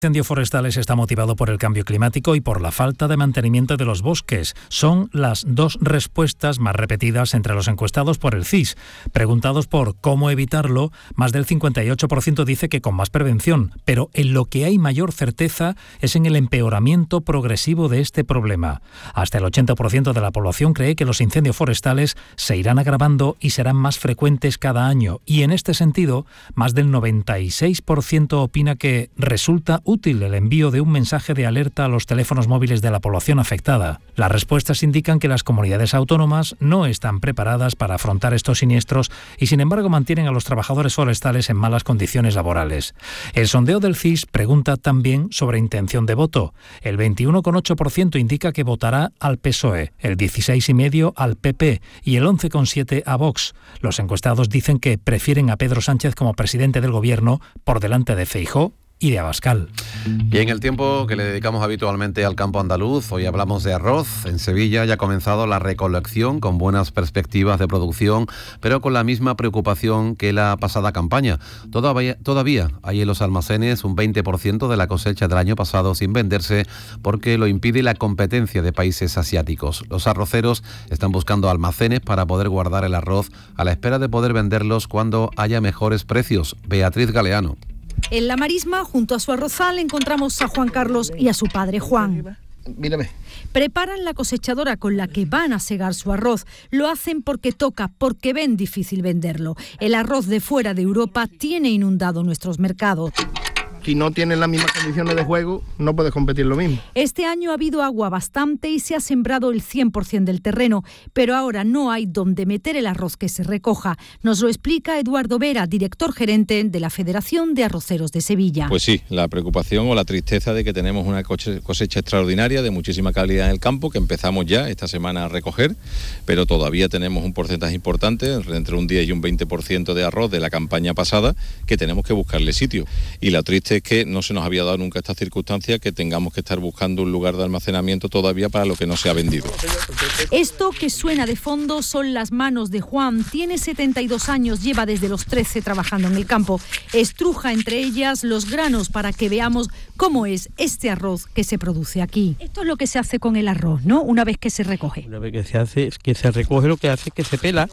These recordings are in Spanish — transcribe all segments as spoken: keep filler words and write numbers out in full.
El incendio forestales está motivado por el cambio climático y por la falta de mantenimiento de los bosques. Son las dos respuestas más repetidas entre los encuestados por el C I S. Preguntados por cómo evitarlo, más del cincuenta y ocho por ciento dice que con más prevención, pero en lo que hay mayor certeza es en el empeoramiento progresivo de este problema. Hasta el ochenta por ciento de la población cree que los incendios forestales se irán agravando y serán más frecuentes cada año. Y en este sentido, más del noventa y seis por ciento opina que resulta útil el envío de un mensaje de alerta a los teléfonos móviles de la población afectada. Las respuestas indican que las comunidades autónomas no están preparadas para afrontar estos siniestros y, sin embargo, mantienen a los trabajadores forestales en malas condiciones laborales. El sondeo del C I S pregunta también sobre intención de voto. El veintiuno coma ocho por ciento indica que votará al P S O E, el dieciséis coma cinco por ciento al P P y el once coma siete por ciento a Vox. Los encuestados dicen que prefieren a Pedro Sánchez como presidente del gobierno por delante de Feijóo y de Abascal. Y en el tiempo que le dedicamos habitualmente al campo andaluz, hoy hablamos de arroz. En Sevilla ya ha comenzado la recolección con buenas perspectivas de producción, pero con la misma preocupación que la pasada campaña. Todavía, todavía hay en los almacenes un veinte por ciento de la cosecha del año pasado sin venderse porque lo impide la competencia de países asiáticos. Los arroceros están buscando almacenes para poder guardar el arroz a la espera de poder venderlos cuando haya mejores precios. Beatriz Galeano. En la marisma, junto a su arrozal, encontramos a Juan Carlos y a su padre Juan. Mírame. Preparan la cosechadora con la que van a segar su arroz. Lo hacen porque toca, porque ven difícil venderlo. El arroz de fuera de Europa tiene inundado nuestros mercados. Si no tienes las mismas condiciones de juego, no puedes competir lo mismo. Este año ha habido agua bastante y se ha sembrado el cien por ciento del terreno, pero ahora no hay donde meter el arroz que se recoja. Nos lo explica Eduardo Vera, director gerente de la Federación de Arroceros de Sevilla. Pues sí, la preocupación o la tristeza de que tenemos una cosecha extraordinaria de muchísima calidad en el campo, que empezamos ya esta semana a recoger, pero todavía tenemos un porcentaje importante, entre un diez y un veinte por ciento de arroz de la campaña pasada, que tenemos que buscarle sitio. Y la triste es que no se nos había dado nunca esta circunstancia, que tengamos que estar buscando un lugar de almacenamiento todavía para lo que no se ha vendido. Esto que suena de fondo son las manos de Juan. Tiene setenta y dos años, lleva desde los trece trabajando en el campo. Estruja entre ellas los granos para que veamos cómo es este arroz que se produce aquí. Esto es lo que se hace con el arroz, ¿no? Una vez que se recoge. Una vez que se hace, que se recoge, lo que hace es que se pela.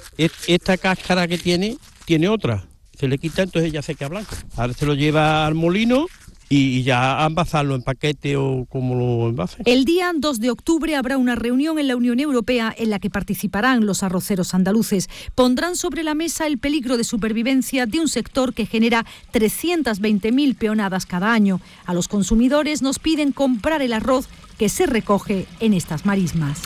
Esta cáscara que tiene, tiene otra. Se le quita, entonces ya se queda blanco. Ahora se lo lleva al molino y ya a envasarlo en paquete o como lo envase. El día dos de octubre habrá una reunión en la Unión Europea en la que participarán los arroceros andaluces. Pondrán sobre la mesa el peligro de supervivencia de un sector que genera trescientas veinte mil peonadas cada año. A los consumidores nos piden comprar el arroz que se recoge en estas marismas.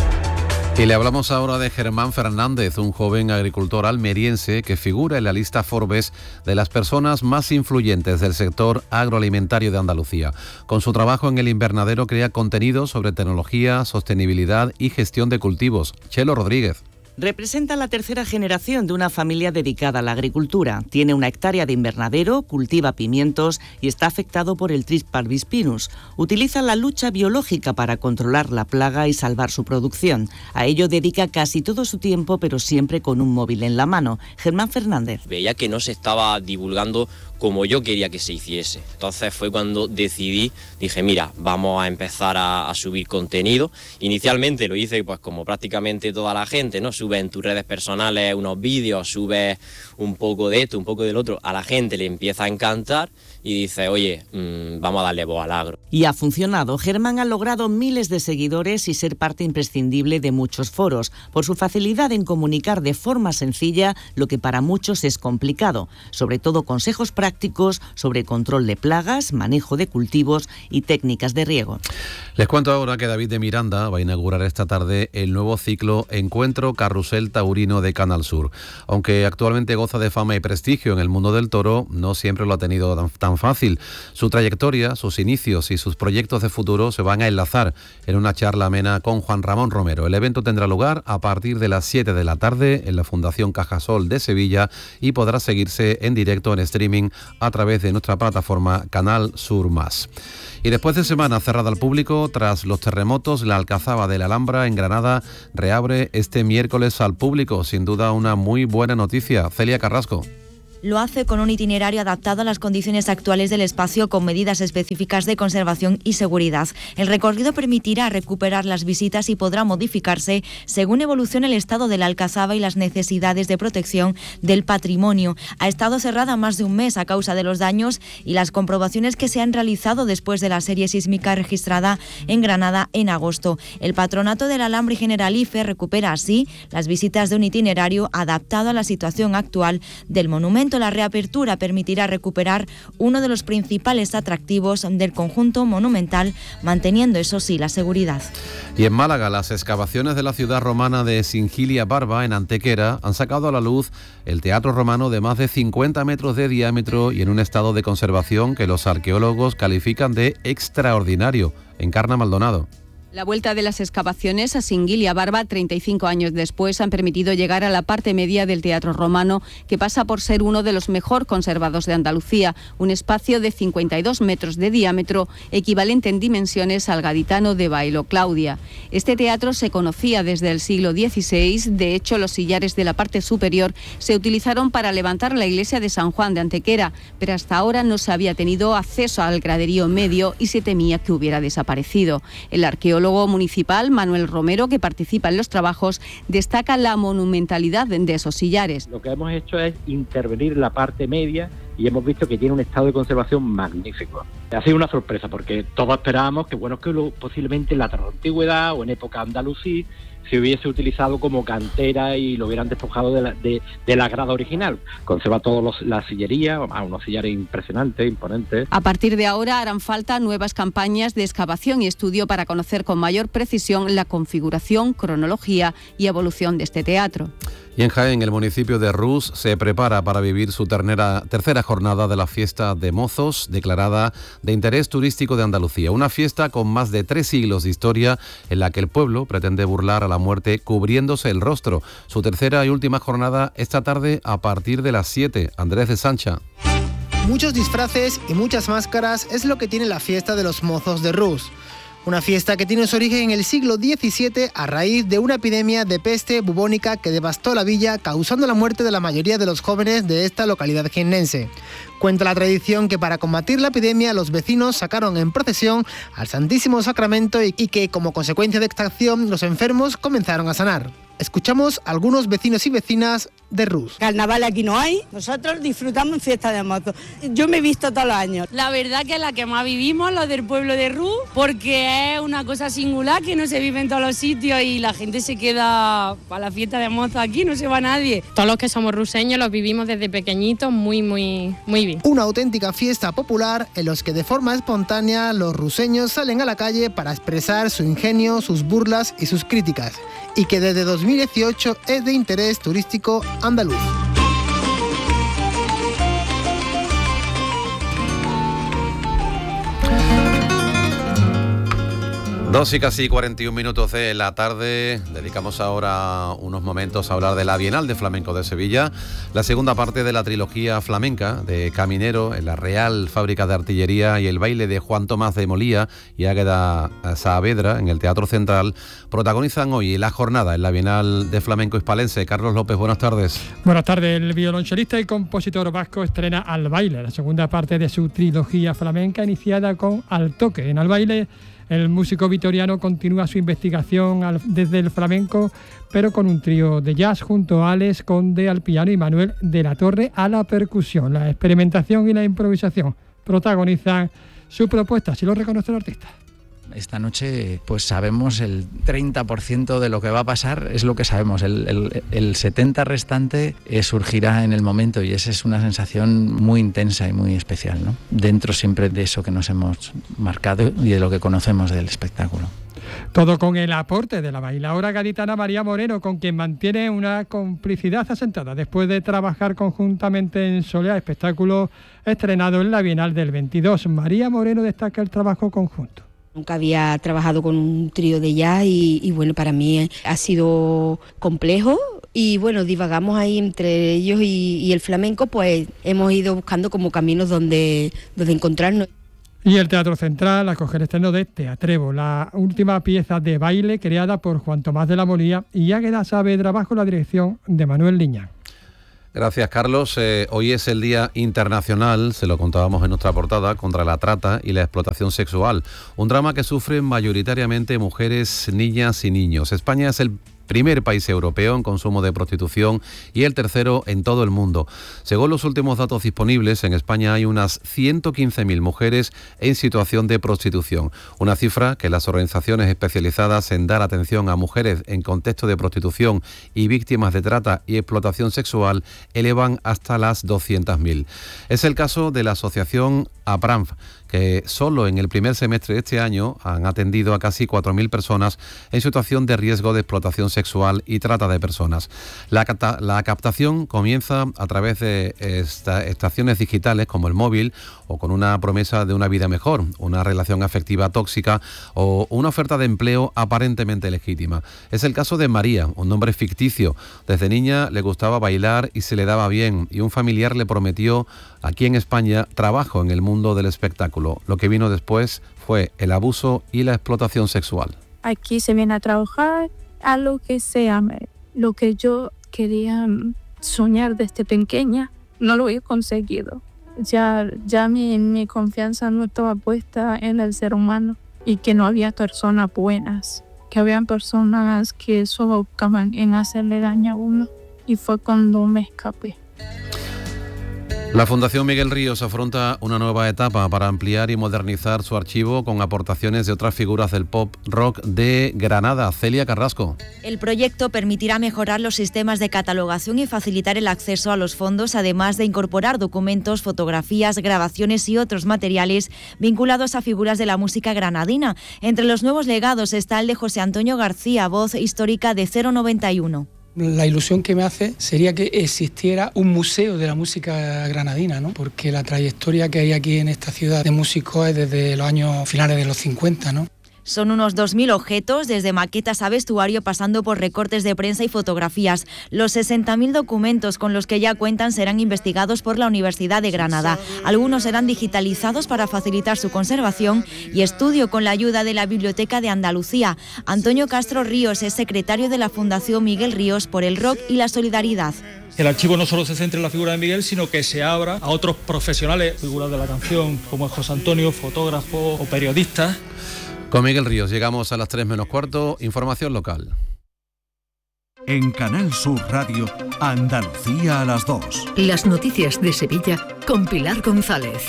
Y le hablamos ahora de Germán Fernández, un joven agricultor almeriense que figura en la lista Forbes de las personas más influyentes del sector agroalimentario de Andalucía. Con su trabajo en el invernadero crea contenido sobre tecnología, sostenibilidad y gestión de cultivos. Chelo Rodríguez. Representa la tercera generación de una familia dedicada a la agricultura. Tiene una hectárea de invernadero, cultiva pimientos y está afectado por el Tris parvispinus. Utiliza la lucha biológica para controlar la plaga y salvar su producción. A ello dedica casi todo su tiempo, pero siempre con un móvil en la mano. Germán Fernández. Veía que no se estaba divulgando como yo quería que se hiciese. Entonces fue cuando decidí, dije, mira, vamos a empezar a, a subir contenido. Inicialmente lo hice pues como prácticamente toda la gente, ¿no? Subes en tus redes personales unos vídeos, subes un poco de esto, un poco del otro. A la gente le empieza a encantar y dice, oye, mmm, vamos a darle voz al agro. Y ha funcionado. Germán ha logrado miles de seguidores y ser parte imprescindible de muchos foros, por su facilidad en comunicar de forma sencilla lo que para muchos es complicado, sobre todo consejos prácticos sobre control de plagas, manejo de cultivos y técnicas de riego. Les cuento ahora que David de Miranda va a inaugurar esta tarde el nuevo ciclo Encuentro Carrusel Taurino de Canal Sur. Aunque actualmente goza de fama y prestigio en el mundo del toro, no siempre lo ha tenido tan, tan fácil. Su trayectoria, sus inicios y sus proyectos de futuro se van a enlazar en una charla amena con Juan Ramón Romero. El evento tendrá lugar a partir de las siete de la tarde en la Fundación Cajasol de Sevilla y podrá seguirse en directo en streaming a través de nuestra plataforma Canal Sur Más. Y después de semana cerrada al público, tras los terremotos, la Alcazaba de la Alhambra en Granada reabre este miércoles al público. Sin duda una muy buena noticia. Celia Carrasco. Lo hace con un itinerario adaptado a las condiciones actuales del espacio con medidas específicas de conservación y seguridad. El recorrido permitirá recuperar las visitas y podrá modificarse según evolucione el estado de la Alcazaba y las necesidades de protección del patrimonio. Ha estado cerrada más de un mes a causa de los daños y las comprobaciones que se han realizado después de la serie sísmica registrada en Granada en agosto. El Patronato del Alambre Generalife recupera así las visitas de un itinerario adaptado a la situación actual del monumento. La reapertura permitirá recuperar uno de los principales atractivos del conjunto monumental, manteniendo, eso sí, la seguridad. Y en Málaga, las excavaciones de la ciudad romana de Singilia Barba, en Antequera, han sacado a la luz el teatro romano de más de cincuenta metros de diámetro y en un estado de conservación que los arqueólogos califican de extraordinario. Encarna Maldonado. La vuelta de las excavaciones a Singilia Barba, treinta y cinco años después, han permitido llegar a la parte media del teatro romano, que pasa por ser uno de los mejor conservados de Andalucía, un espacio de cincuenta y dos metros de diámetro, equivalente en dimensiones al gaditano de Bailo Claudia. Este teatro se conocía desde el siglo dieciséis, de hecho los sillares de la parte superior se utilizaron para levantar la iglesia de San Juan de Antequera, pero hasta ahora no se había tenido acceso al graderío medio y se temía que hubiera desaparecido. El arqueólogo El arqueólogo municipal Manuel Romero, que participa en los trabajos, destaca la monumentalidad de esos sillares. Lo que hemos hecho es intervenir la parte media y hemos visto que tiene un estado de conservación magnífico. Ha sido una sorpresa porque todos esperábamos que, bueno, que lo, posiblemente en la antigüedad o en época andalusí se hubiese utilizado como cantera y lo hubieran despojado de la, de, de la grada original. Conserva toda la sillería, unos sillares impresionantes, imponentes. A partir de ahora harán falta nuevas campañas de excavación y estudio para conocer con mayor precisión la configuración, cronología y evolución de este teatro. Y en Jaén, el municipio de Rús se prepara para vivir su ternera, tercera jornada de la fiesta de mozos, declarada de interés turístico de Andalucía. Una fiesta con más de tres siglos de historia en la que el pueblo pretende burlar a la muerte cubriéndose el rostro. Su tercera y última jornada esta tarde a partir de las siete. Andrés de Sancha. Muchos disfraces y muchas máscaras es lo que tiene la fiesta de los mozos de Rús. Una fiesta que tiene su origen en el siglo diecisiete a raíz de una epidemia de peste bubónica que devastó la villa, causando la muerte de la mayoría de los jóvenes de esta localidad jiennense. Cuenta la tradición que para combatir la epidemia los vecinos sacaron en procesión al Santísimo Sacramento y que, como consecuencia de esta acción, los enfermos comenzaron a sanar. Escuchamos a algunos vecinos y vecinas de Rús. Carnaval aquí no hay, nosotros disfrutamos en fiesta de motos. Yo me he visto todos los años. La verdad que es la que más vivimos, los del pueblo de Rús, porque es una cosa singular que no se vive en todos los sitios y la gente se queda para la fiesta de motos aquí, no se va nadie. Todos los que somos ruseños los vivimos desde pequeñitos muy, muy, muy bien. Una auténtica fiesta popular en los que de forma espontánea los ruseños salen a la calle para expresar su ingenio, sus burlas y sus críticas, y que desde dos mil dieciocho es de interés turístico andaluz. Dos y casi cuarenta y un minutos de la tarde. Dedicamos ahora unos momentos a hablar de la Bienal de Flamenco de Sevilla, la segunda parte de la trilogía flamenca de Caminero en la Real Fábrica de Artillería y el baile de Juan Tomás de Molía y Águeda Saavedra en el Teatro Central protagonizan hoy la jornada en la Bienal de Flamenco hispalense. Carlos López, buenas tardes. Buenas tardes. El violonchelista y compositor vasco estrena Al Baile, la segunda parte de su trilogía flamenca iniciada con Al Toque. En Al Baile, el músico vitoriano continúa su investigación al, desde el flamenco, pero con un trío de jazz junto a Alex Conde al piano y Manuel de la Torre a la percusión. La experimentación y la improvisación protagonizan su propuesta, así lo reconoce el artista. Esta noche pues sabemos el treinta por ciento de lo que va a pasar, es lo que sabemos, el, el, el setenta por ciento restante eh, surgirá en el momento y esa es una sensación muy intensa y muy especial, ¿no? Dentro siempre de eso que nos hemos marcado y de lo que conocemos del espectáculo. Todo con el aporte de la bailaora gaditana María Moreno, con quien mantiene una complicidad asentada después de trabajar conjuntamente en Soleá, espectáculo estrenado en la Bienal del veintidós. María Moreno destaca el trabajo conjunto. Nunca había trabajado con un trío de jazz y, y bueno, para mí ha sido complejo y bueno, divagamos ahí entre ellos y, y el flamenco, pues hemos ido buscando como caminos donde, donde encontrarnos. Y el Teatro Central acoge el estreno de Teatrevo, la última pieza de baile creada por Juan Tomás de la Molía y Águeda Saavedra bajo la dirección de Manuel Liñán. Gracias, Carlos. Eh, hoy es el Día Internacional, se lo contábamos en nuestra portada, contra la trata y la explotación sexual. Un drama que sufren mayoritariamente mujeres, niñas y niños. España es el primer país europeo en consumo de prostitución y el tercero en todo el mundo. Según los últimos datos disponibles, en España hay unas ciento quince mil mujeres en situación de prostitución, una cifra que las organizaciones especializadas en dar atención a mujeres en contexto de prostitución y víctimas de trata y explotación sexual elevan hasta las doscientas mil. Es el caso de la asociación APRANF, que solo en el primer semestre de este año han atendido a casi cuatro mil personas en situación de riesgo de explotación sexual y trata de personas. La, capta, la captación comienza a través de esta, estaciones digitales como el móvil o con una promesa de una vida mejor, una relación afectiva tóxica o una oferta de empleo aparentemente legítima. Es el caso de María, un nombre ficticio. Desde niña le gustaba bailar y se le daba bien, y un familiar le prometió aquí en España trabajo en el mundo del espectáculo. Lo que vino después fue el abuso y la explotación sexual. Aquí se viene a trabajar a lo que sea, lo que yo quería soñar desde pequeña, no lo he conseguido. Ya, ya mi, mi confianza no estaba puesta en el ser humano y que no había personas buenas, que había personas que solo buscaban en hacerle daño a uno, y fue cuando me escapé. La Fundación Miguel Ríos afronta una nueva etapa para ampliar y modernizar su archivo con aportaciones de otras figuras del pop rock de Granada. Celia Carrasco. El proyecto permitirá mejorar los sistemas de catalogación y facilitar el acceso a los fondos, además de incorporar documentos, fotografías, grabaciones y otros materiales vinculados a figuras de la música granadina. Entre los nuevos legados está el de José Antonio García, voz histórica de cero noventa y uno. La ilusión que me hace sería que existiera un museo de la música granadina, ¿no? Porque la trayectoria que hay aquí en esta ciudad de músicos es desde los años finales de los cincuenta, ¿no? Son unos dos mil objetos, desde maquetas a vestuario, pasando por recortes de prensa y fotografías. Los sesenta mil documentos con los que ya cuentan serán investigados por la Universidad de Granada. Algunos serán digitalizados para facilitar su conservación y estudio con la ayuda de la Biblioteca de Andalucía. Antonio Castro Ríos es secretario de la Fundación Miguel Ríos por el Rock y la Solidaridad. El archivo no solo se centra en la figura de Miguel, sino que se abra a otros profesionales, figuras de la canción, como es José Antonio, fotógrafos o periodistas. Con Miguel Ríos llegamos a las tres menos cuarto, información local. En Canal Sur Radio, Andalucía a las dos. Las noticias de Sevilla con Pilar González.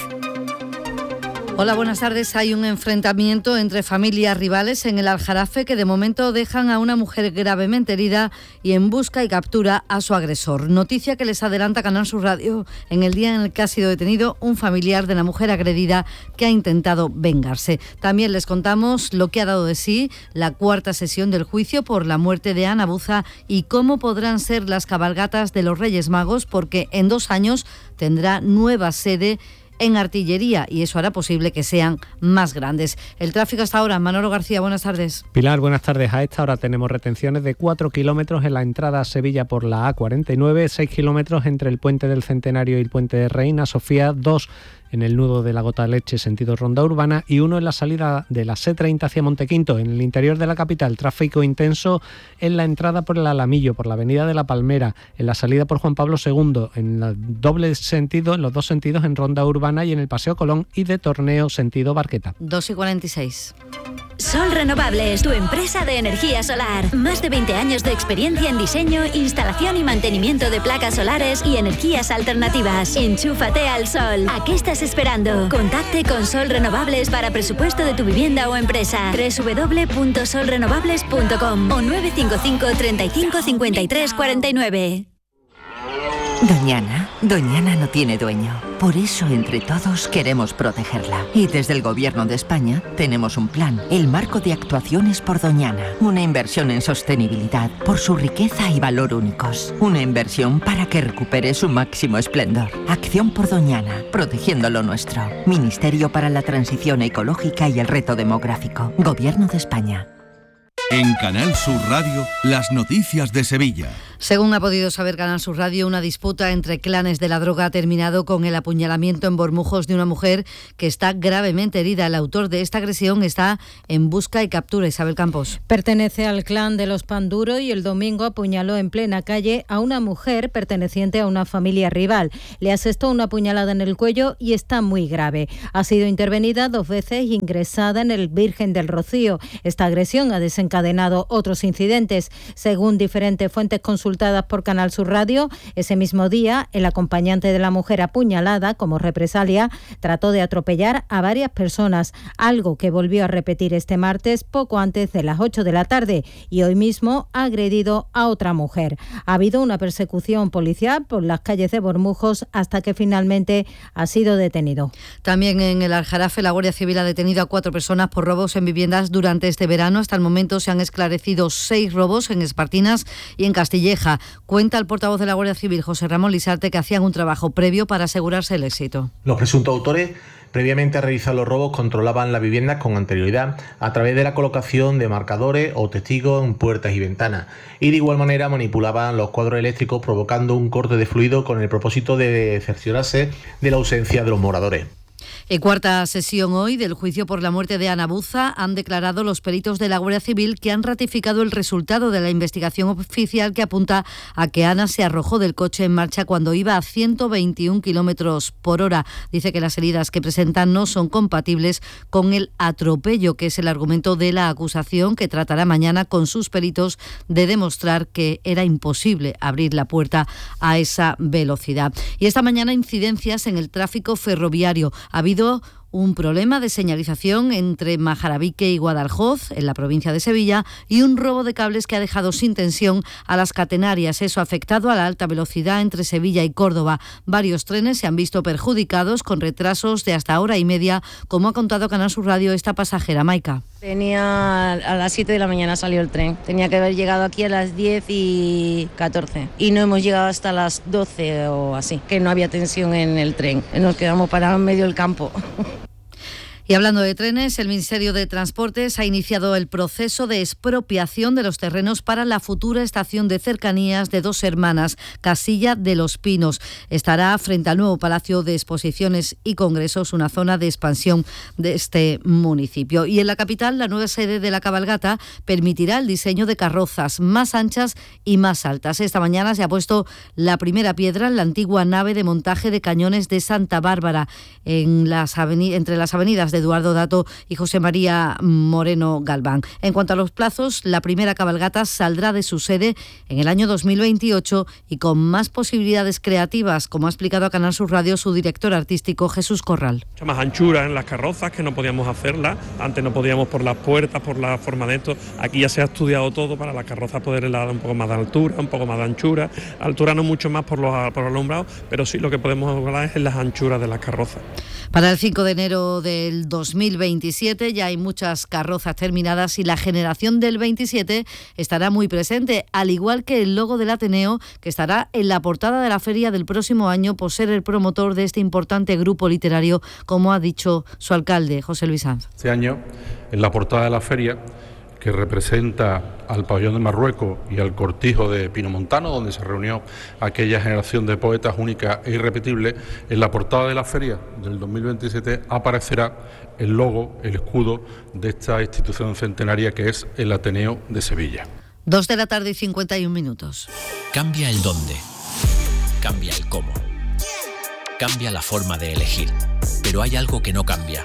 Hola, buenas tardes. Hay un enfrentamiento entre familias rivales en el Aljarafe que de momento dejan a una mujer gravemente herida y en busca y captura a su agresor. Noticia que les adelanta Canal Sur Radio en el día en el que ha sido detenido un familiar de la mujer agredida que ha intentado vengarse. También les contamos lo que ha dado de sí la cuarta sesión del juicio por la muerte de Ana Buza y cómo podrán ser las cabalgatas de los Reyes Magos, porque en dos años tendrá nueva sede en Artillería y eso hará posible que sean más grandes. El tráfico hasta ahora. Manolo García, buenas tardes. Pilar, buenas tardes. A esta hora tenemos retenciones de cuatro kilómetros en la entrada a Sevilla por la A cuarenta y nueve, seis kilómetros entre el Puente del Centenario y el Puente de Reina Sofía, dos en el nudo de la Gota de Leche sentido Ronda Urbana y uno en la salida de la C treinta hacia Montequinto. En el interior de la capital, tráfico intenso en la entrada por el Alamillo, por la avenida de la Palmera, en la salida por Juan Pablo segundo, en el doble sentido, en los dos sentidos en Ronda Urbana y en el Paseo Colón y de Torneo sentido Barqueta. dos y cuarenta y seis. Sol Renovables, tu empresa de energía solar. Más de veinte años de experiencia en diseño, instalación y mantenimiento de placas solares y energías alternativas. Enchúfate al sol. ¿A qué estás esperando? Contacte con Sol Renovables para presupuesto de tu vivienda o empresa. doble u doble u doble u punto sol renovables punto com o nueve cinco cinco, treinta y cinco, cincuenta y tres, cuarenta y nueve. Doñana, Doñana no tiene dueño. Por eso, entre todos, queremos protegerla. Y desde el Gobierno de España tenemos un plan, el Marco de Actuaciones por Doñana. Una inversión en sostenibilidad por su riqueza y valor únicos. Una inversión para que recupere su máximo esplendor. Acción por Doñana, protegiendo lo nuestro. Ministerio para la Transición Ecológica y el Reto Demográfico. Gobierno de España. En Canal Sur Radio, las noticias de Sevilla. Según ha podido saber Canal Sur Radio, una disputa entre clanes de la droga ha terminado con el apuñalamiento en Bormujos de una mujer que está gravemente herida. El autor de esta agresión está en busca y captura. Isabel Campos. Pertenece al clan de los Panduro y el domingo apuñaló en plena calle a una mujer perteneciente a una familia rival. Le asestó una puñalada en el cuello y está muy grave. Ha sido intervenida dos veces y ingresada en el Virgen del Rocío. Esta agresión ha desencadenado otros incidentes. Según diferentes fuentes consultadas por Canal Sur Radio, ese mismo día el acompañante de la mujer apuñalada como represalia trató de atropellar a varias personas, algo que volvió a repetir este martes poco antes de las ocho de la tarde, y hoy mismo ha agredido a otra mujer. Ha habido una persecución policial por las calles de Bormujos hasta que finalmente ha sido detenido. También en el Aljarafe la Guardia Civil ha detenido a cuatro personas por robos en viviendas durante este verano. Hasta el momento se han esclarecido seis robos en Espartinas y en Castilleja. Cuenta el portavoz de la Guardia Civil, José Ramón Lisarte, que hacían un trabajo previo para asegurarse el éxito. Los presuntos autores, previamente a realizar los robos, controlaban las viviendas con anterioridad a través de la colocación de marcadores o testigos en puertas y ventanas, y de igual manera manipulaban los cuadros eléctricos provocando un corte de fluido con el propósito de cerciorarse de la ausencia de los moradores. En cuarta sesión hoy del juicio por la muerte de Ana Buza han declarado los peritos de la Guardia Civil que han ratificado el resultado de la investigación oficial que apunta a que Ana se arrojó del coche en marcha cuando iba a ciento veintiún kilómetros por hora. Dice que las heridas que presentan no son compatibles con el atropello, que es el argumento de la acusación, que tratará mañana con sus peritos de demostrar que era imposible abrir la puerta a esa velocidad. Y esta mañana incidencias en el tráfico ferroviario. Ha habido un problema de señalización entre Majarabique y Guadalhoz, en la provincia de Sevilla, y un robo de cables que ha dejado sin tensión a las catenarias. Eso ha afectado a la alta velocidad entre Sevilla y Córdoba. Varios trenes se han visto perjudicados con retrasos de hasta hora y media, como ha contado Canal Sur Radio esta pasajera, Maika. Venía a las siete de la mañana, salió el tren. Tenía que haber llegado aquí a las diez y catorce. Y no hemos llegado hasta las doce o así, que no había tensión en el tren. Nos quedamos parados en medio del campo. Y hablando de trenes, el Ministerio de Transportes ha iniciado el proceso de expropiación de los terrenos para la futura estación de cercanías de Dos Hermanas, Casilla de los Pinos. Estará frente al nuevo Palacio de Exposiciones y Congresos, una zona de expansión de este municipio. Y en la capital, la nueva sede de la cabalgata permitirá el diseño de carrozas más anchas y más altas. Esta mañana se ha puesto la primera piedra en la antigua nave de montaje de cañones de Santa Bárbara, en las aveni- entre las avenidas de Eduardo Dato y José María Moreno Galván. En cuanto a los plazos, la primera cabalgata saldrá de su sede en el año dos mil veintiocho y con más posibilidades creativas, como ha explicado a Canal Sur Radio su director artístico Jesús Corral. Mucha más anchura en las carrozas, que no podíamos hacerlas. Antes no podíamos por las puertas, por la forma de esto. Aquí ya se ha estudiado todo para las carrozas poder dar un poco más de altura, un poco más de anchura. Altura no mucho más por los, por los alumbrados, pero sí lo que podemos hablar es en las anchuras de las carrozas. Para el cinco de enero del dos mil veintisiete ya hay muchas carrozas terminadas y la generación del veintisiete estará muy presente, al igual que el logo del Ateneo, que estará en la portada de la feria del próximo año por ser el promotor de este importante grupo literario, como ha dicho su alcalde, José Luis Sanz. Este año, en la portada de la feria, que representa al pabellón de Marruecos y al cortijo de Pinomontano, donde se reunió aquella generación de poetas única e irrepetible, en la portada de la feria del dos mil veintisiete aparecerá el logo, el escudo de esta institución centenaria que es el Ateneo de Sevilla. Dos de la tarde y cincuenta y un minutos. Cambia el dónde, cambia el cómo, cambia la forma de elegir, pero hay algo que no cambia.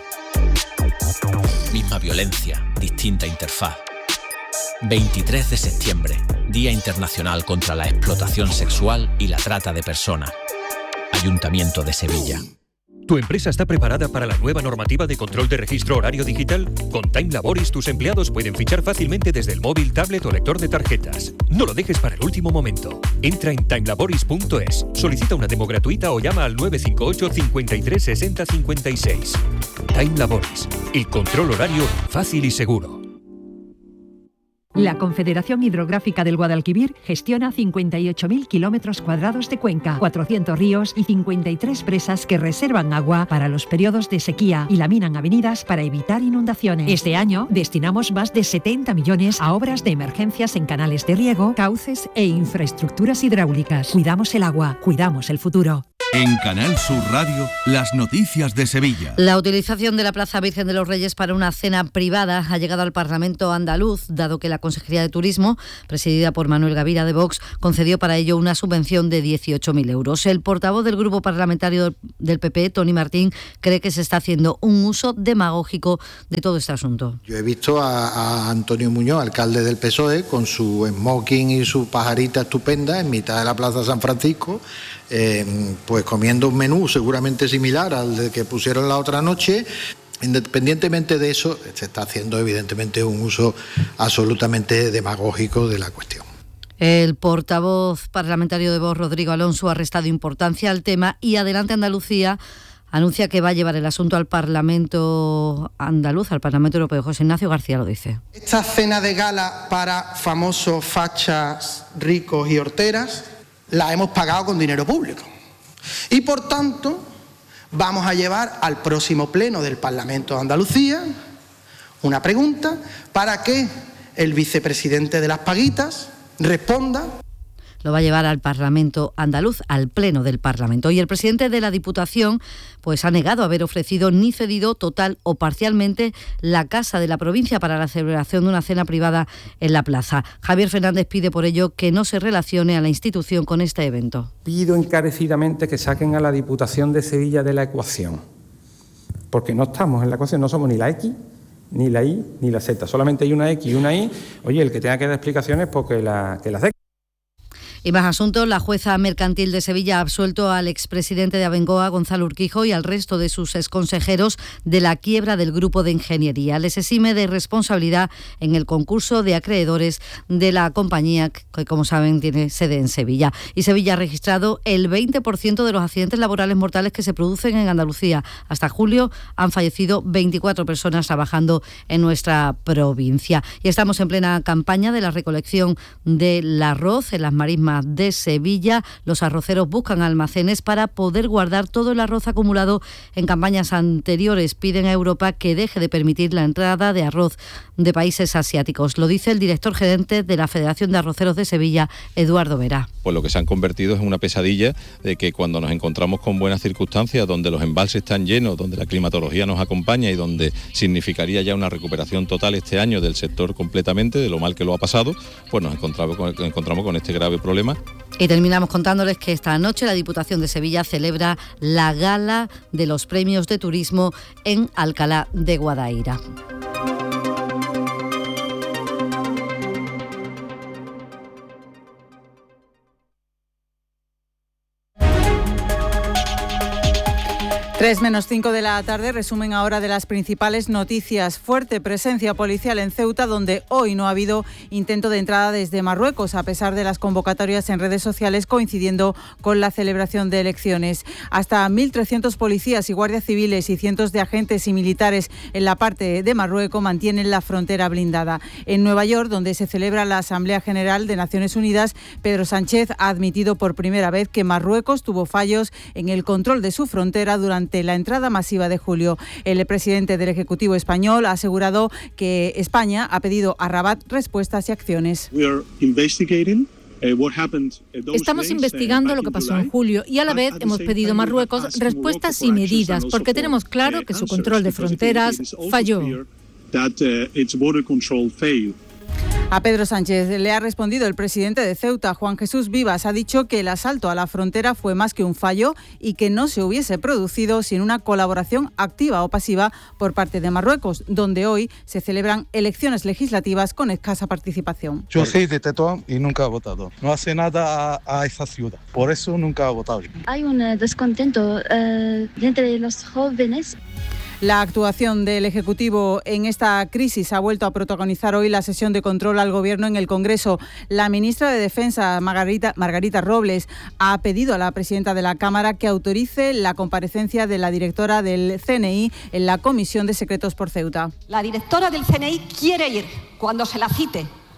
Misma violencia, distinta interfaz. veintitrés de septiembre, Día Internacional contra la Explotación Sexual y la Trata de Personas. Ayuntamiento de Sevilla. ¿Tu empresa está preparada para la nueva normativa de control de registro horario digital? Con Time Laboris tus empleados pueden fichar fácilmente desde el móvil, tablet o lector de tarjetas. No lo dejes para el último momento. Entra en time laboris punto es, solicita una demo gratuita o llama al nueve cinco ocho, cinco tres seis cero cinco seis. Time Laboris, el control horario fácil y seguro. La Confederación Hidrográfica del Guadalquivir gestiona cincuenta y ocho mil kilómetros cuadrados de cuenca, cuatrocientos ríos y cincuenta y tres presas que reservan agua para los periodos de sequía y laminan avenidas para evitar inundaciones. Este año destinamos más de setenta millones a obras de emergencias en canales de riego, cauces e infraestructuras hidráulicas. Cuidamos el agua, cuidamos el futuro. En Canal Sur Radio, las noticias de Sevilla. La utilización de la Plaza Virgen de los Reyes para una cena privada ha llegado al Parlamento andaluz, dado que la Consejería de Turismo, presidida por Manuel Gavira de Vox, concedió para ello una subvención de dieciocho mil euros. El portavoz del grupo parlamentario del P P, Tony Martín, cree que se está haciendo un uso demagógico de todo este asunto. Yo he visto a, a Antonio Muñoz, alcalde del P S O E, con su smoking y su pajarita estupenda en mitad de la Plaza San Francisco, eh, pues comiendo un menú seguramente similar al que pusieron la otra noche. Independientemente de eso, se está haciendo evidentemente un uso absolutamente demagógico de la cuestión. El portavoz parlamentario de Vox, Rodrigo Alonso, ha restado importancia al tema y Adelante Andalucía anuncia que va a llevar el asunto al Parlamento andaluz, al Parlamento Europeo. José Ignacio García lo dice. Esta cena de gala para famosos fachas ricos y horteras la hemos pagado con dinero público. Y por tanto, vamos a llevar al próximo pleno del Parlamento de Andalucía una pregunta para que el vicepresidente de las Paguitas responda. Lo va a llevar al Parlamento andaluz, al Pleno del Parlamento. Y el presidente de la Diputación pues ha negado haber ofrecido ni cedido total o parcialmente la casa de la provincia para la celebración de una cena privada en la plaza. Javier Fernández pide por ello que no se relacione a la institución con este evento. Pido encarecidamente que saquen a la Diputación de Sevilla de la ecuación, porque no estamos en la ecuación, no somos ni la X, ni la Y, ni la Z. Solamente hay una X y una Y. Oye, el que tenga que dar explicaciones, pues que la, que las dé. Y más asuntos, la jueza mercantil de Sevilla ha absuelto al expresidente de Abengoa, Gonzalo Urquijo, y al resto de sus exconsejeros de la quiebra del grupo de ingeniería. Les exime de responsabilidad en el concurso de acreedores de la compañía, que como saben tiene sede en Sevilla. Y Sevilla ha registrado el veinte por ciento de los accidentes laborales mortales que se producen en Andalucía. Hasta julio han fallecido veinticuatro personas trabajando en nuestra provincia. Y estamos en plena campaña de la recolección del arroz en las marismas de Sevilla. Los arroceros buscan almacenes para poder guardar todo el arroz acumulado en campañas anteriores. Piden a Europa que deje de permitir la entrada de arroz de países asiáticos. Lo dice el director gerente de la Federación de Arroceros de Sevilla, Eduardo Vera. Pues lo que se han convertido es una pesadilla de que cuando nos encontramos con buenas circunstancias, donde los embalses están llenos, donde la climatología nos acompaña y donde significaría ya una recuperación total este año del sector completamente, de lo mal que lo ha pasado, pues nos encontramos con, encontramos con este grave problema. Y terminamos contándoles que esta noche la Diputación de Sevilla celebra la gala de los premios de turismo en Alcalá de Guadaira. Tres menos cinco de la tarde, resumen ahora de las principales noticias. Fuerte presencia policial en Ceuta, donde hoy no ha habido intento de entrada desde Marruecos, a pesar de las convocatorias en redes sociales coincidiendo con la celebración de elecciones. Hasta mil trescientos policías y guardias civiles y cientos de agentes y militares en la parte de Marruecos mantienen la frontera blindada. En Nueva York, donde se celebra la Asamblea General de Naciones Unidas, Pedro Sánchez ha admitido por primera vez que Marruecos tuvo fallos en el control de su frontera durante la entrada masiva de julio. El presidente del Ejecutivo español ha asegurado que España ha pedido a Rabat respuestas y acciones. Estamos investigando lo que pasó en julio y a la vez hemos pedido a Marruecos respuestas y medidas, porque tenemos claro que su control de fronteras falló. A Pedro Sánchez le ha respondido el presidente de Ceuta, Juan Jesús Vivas. Ha dicho que el asalto a la frontera fue más que un fallo y que no se hubiese producido sin una colaboración activa o pasiva por parte de Marruecos, donde hoy se celebran elecciones legislativas con escasa participación. Yo soy de Tetuán y nunca he votado. No hace nada a, a esa ciudad, por eso nunca he votado. Hay un descontento uh, entre los jóvenes. La actuación del Ejecutivo en esta crisis ha vuelto a protagonizar hoy la sesión de control al Gobierno en el Congreso. La ministra de Defensa, Margarita, Margarita Robles, ha pedido a la presidenta de la Cámara que autorice la comparecencia de la directora del C N I en la Comisión de Secretos por Ceuta. La directora del C N I quiere ir cuando se la cite,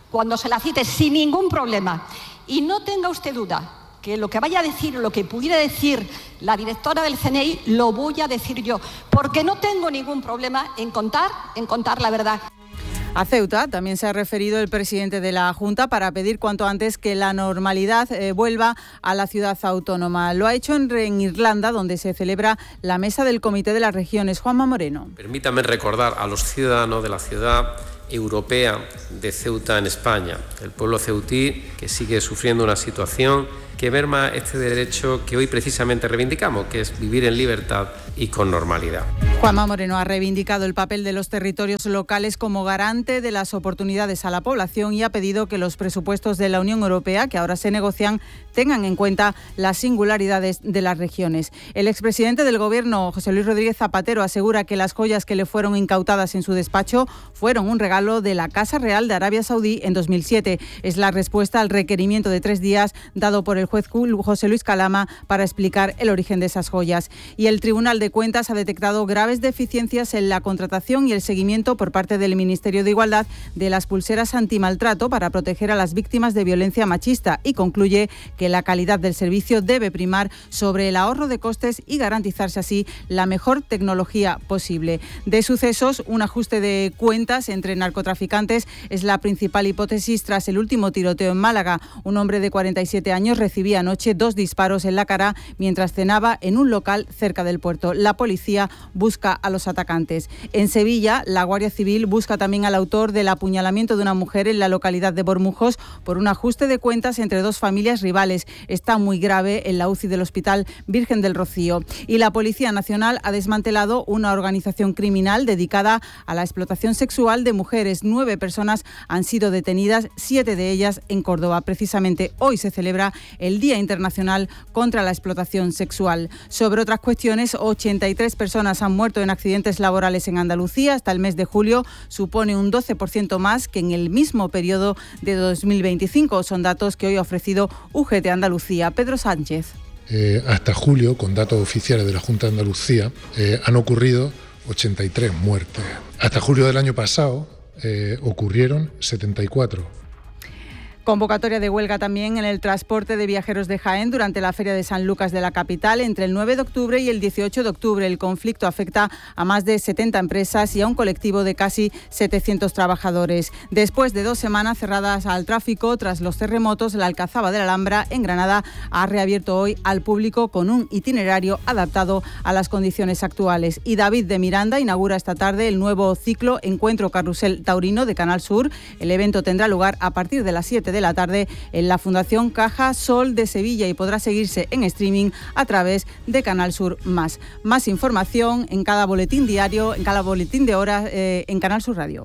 cuando se la cite sin ningún problema. Y no tenga usted duda que lo que vaya a decir, lo que pudiera decir la directora del C N I, lo voy a decir yo, porque no tengo ningún problema en contar, en contar la verdad. A Ceuta también se ha referido el presidente de la Junta para pedir cuanto antes que la normalidad eh, vuelva a la ciudad autónoma. Lo ha hecho en, en Irlanda, donde se celebra la mesa del Comité de las Regiones. Juanma Moreno. Permítame recordar a los ciudadanos de la ciudad europea de Ceuta en España, el pueblo ceutí que sigue sufriendo una situación que merma este derecho que hoy precisamente reivindicamos, que es vivir en libertad y con normalidad. Juanma Moreno ha reivindicado el papel de los territorios locales como garante de las oportunidades a la población y ha pedido que los presupuestos de la Unión Europea, que ahora se negocian, tengan en cuenta las singularidades de las regiones. El expresidente del Gobierno, José Luis Rodríguez Zapatero, asegura que las joyas que le fueron incautadas en su despacho fueron un regalo de la Casa Real de Arabia Saudí en dos mil siete. Es la respuesta al requerimiento de tres días dado por el juez José Luis Calama para explicar el origen de esas joyas. Y el Tribunal de Cuentas ha detectado graves deficiencias en la contratación y el seguimiento por parte del Ministerio de Igualdad de las pulseras antimaltrato para proteger a las víctimas de violencia machista y concluye que la calidad del servicio debe primar sobre el ahorro de costes y garantizarse así la mejor tecnología posible. De sucesos, un ajuste de cuentas entre narcotraficantes es la principal hipótesis tras el último tiroteo en Málaga. Un hombre de cuarenta y siete años recibió anoche dos disparos en la cara mientras cenaba en un local cerca del puerto. La policía busca a los atacantes. En Sevilla, la Guardia Civil busca también al autor del apuñalamiento de una mujer en la localidad de Bormujos por un ajuste de cuentas entre dos familias rivales. Está muy grave en la U C I del Hospital Virgen del Rocío. Y la Policía Nacional ha desmantelado una organización criminal dedicada a la explotación sexual de mujeres. Nueve personas han sido detenidas, siete de ellas en Córdoba. Precisamente hoy se celebra el el Día Internacional contra la Explotación Sexual. Sobre otras cuestiones, ochenta y tres personas han muerto en accidentes laborales en Andalucía. Hasta el mes de julio supone un doce por ciento más que en el mismo periodo de dos mil veinticinco. Son datos que hoy ha ofrecido U G T Andalucía. Pedro Sánchez. Eh, hasta julio, con datos oficiales de la Junta de Andalucía, eh, han ocurrido ochenta y tres muertes. Hasta julio del año pasado eh, ocurrieron setenta y cuatro. Convocatoria de huelga también en el transporte de viajeros de Jaén durante la Feria de San Lucas de la capital entre el nueve de octubre y el dieciocho de octubre. El conflicto afecta a más de setenta empresas y a un colectivo de casi setecientos trabajadores. Después de dos semanas cerradas al tráfico tras los terremotos, la Alcazaba de la Alhambra en Granada ha reabierto hoy al público con un itinerario adaptado a las condiciones actuales. Y David de Miranda inaugura esta tarde el nuevo ciclo Encuentro Carrusel Taurino de Canal Sur. El evento tendrá lugar a partir de las siete de la tarde en la Fundación Caja Sol de Sevilla y podrá seguirse en streaming a través de Canal Sur Más. Más información en cada boletín diario, en cada boletín de horas eh, en Canal Sur Radio.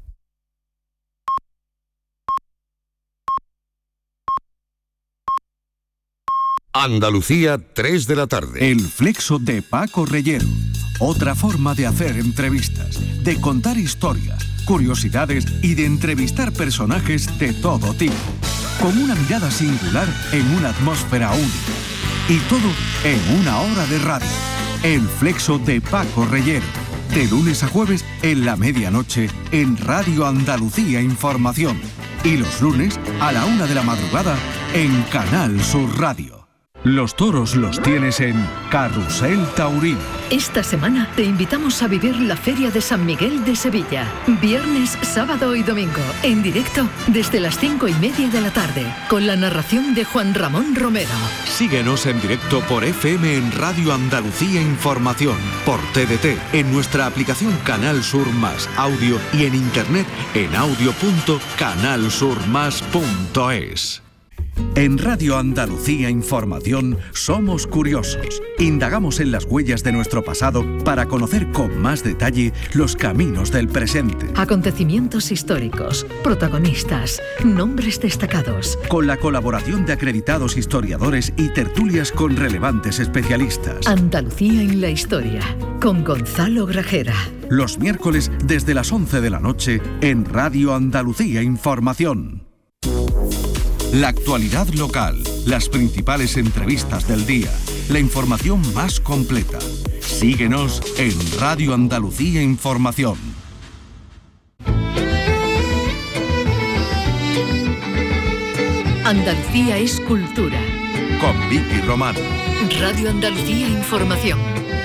Andalucía, tres de la tarde. El flexo de Paco Reyero. Otra forma de hacer entrevistas, de contar historias, curiosidades y de entrevistar personajes de todo tipo. Con una mirada singular en una atmósfera única. Y todo en una hora de radio. El flexo de Paco Reyero. De lunes a jueves en la medianoche en Radio Andalucía Información. Y los lunes a la una de la madrugada en Canal Sur Radio. Los toros los tienes en Carrusel Taurino. Esta semana te invitamos a vivir la Feria de San Miguel de Sevilla. Viernes, sábado y domingo, en directo desde las cinco y media de la tarde, con la narración de Juan Ramón Romero. Síguenos en directo por F M en Radio Andalucía Información, por T D T, en nuestra aplicación Canal Sur Más Audio y en internet en audio punto canal sur más punto es. En Radio Andalucía Información somos curiosos. Indagamos en las huellas de nuestro pasado para conocer con más detalle los caminos del presente. Acontecimientos históricos, protagonistas, nombres destacados. Con la colaboración de acreditados historiadores y tertulias con relevantes especialistas. Andalucía en la historia, con Gonzalo Grajera. Los miércoles desde las once de la noche en Radio Andalucía Información. La actualidad local, las principales entrevistas del día, la información más completa. Síguenos en Radio Andalucía Información. Andalucía es cultura. Con Vicky Román. Radio Andalucía Información.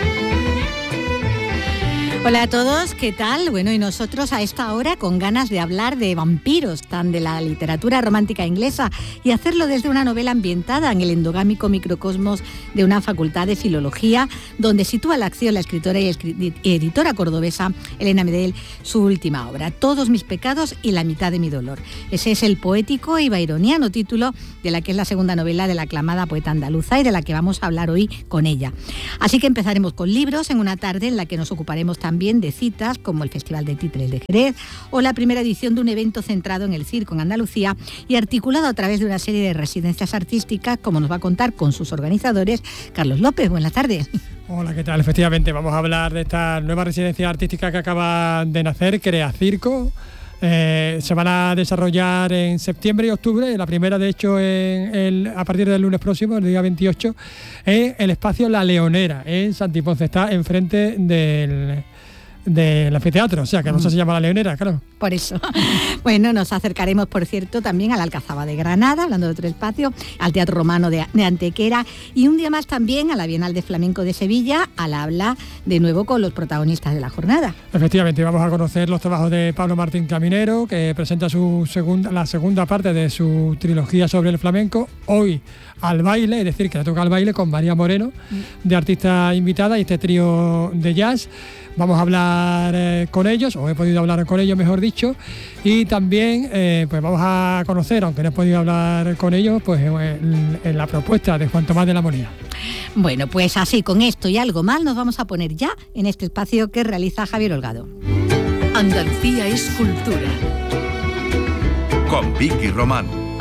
Hola a todos, ¿qué tal? Bueno, y nosotros a esta hora con ganas de hablar de vampiros, tan de la literatura romántica inglesa, y hacerlo desde una novela ambientada en el endogámico microcosmos de una facultad de filología, donde sitúa la acción la escritora y editora cordobesa Elena Medel, su última obra, Todos mis pecados y la mitad de mi dolor. Ese es el poético y byroniano título de la que es la segunda novela de la aclamada poeta andaluza y de la que vamos a hablar hoy con ella. Así que empezaremos con libros en una tarde en la que nos ocuparemos también También de citas como el Festival de Títeres de Jerez o la primera edición de un evento centrado en el circo en Andalucía y articulado a través de una serie de residencias artísticas, como nos va a contar con sus organizadores Carlos López. Buenas tardes. Hola, ¿qué tal? Efectivamente, vamos a hablar de esta nueva residencia artística que acaba de nacer, Crea Circo. Eh, se van a desarrollar en septiembre y octubre, la primera de hecho en el, a partir del lunes próximo, el día veintiocho, en el espacio La Leonera, en Santiponce, está enfrente del... del anfiteatro, o sea que no sé si se llama La Leonera, claro. Por eso. Bueno, nos acercaremos, por cierto, también a la Alcazaba de Granada, hablando de otro espacio, al Teatro Romano de, de Antequera y un día más también a la Bienal de Flamenco de Sevilla, al habla de nuevo con los protagonistas de la jornada. Efectivamente, vamos a conocer los trabajos de Pablo Martín Caminero, que presenta su segunda, la segunda parte de su trilogía sobre el flamenco, hoy al baile, es decir, que le toca al baile con María Moreno, de artista invitada, y este trío de jazz. Vamos a hablar eh, con ellos, o he podido hablar con ellos, mejor dicho, y también eh, pues vamos a conocer, aunque no he podido hablar con ellos, pues en, en la propuesta de Juan Tomás de la Molina. Bueno, pues así, con esto y algo más, nos vamos a poner ya en este espacio que realiza Javier Holgado. Andalucía es cultura. Con Vicky Román.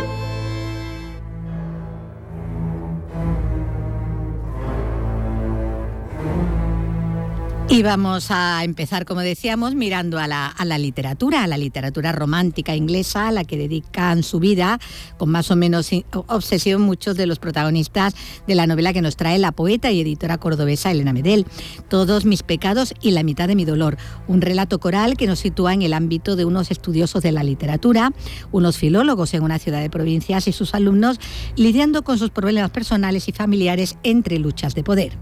Y vamos a empezar, como decíamos, mirando a la, a la literatura, a la literatura romántica inglesa, a la que dedican su vida con más o menos obsesión muchos de los protagonistas de la novela que nos trae la poeta y editora cordobesa Elena Medel. Todos mis pecados y la mitad de mi dolor. Un relato coral que nos sitúa en el ámbito de unos estudiosos de la literatura, unos filólogos en una ciudad de provincias y sus alumnos lidiando con sus problemas personales y familiares entre luchas de poder.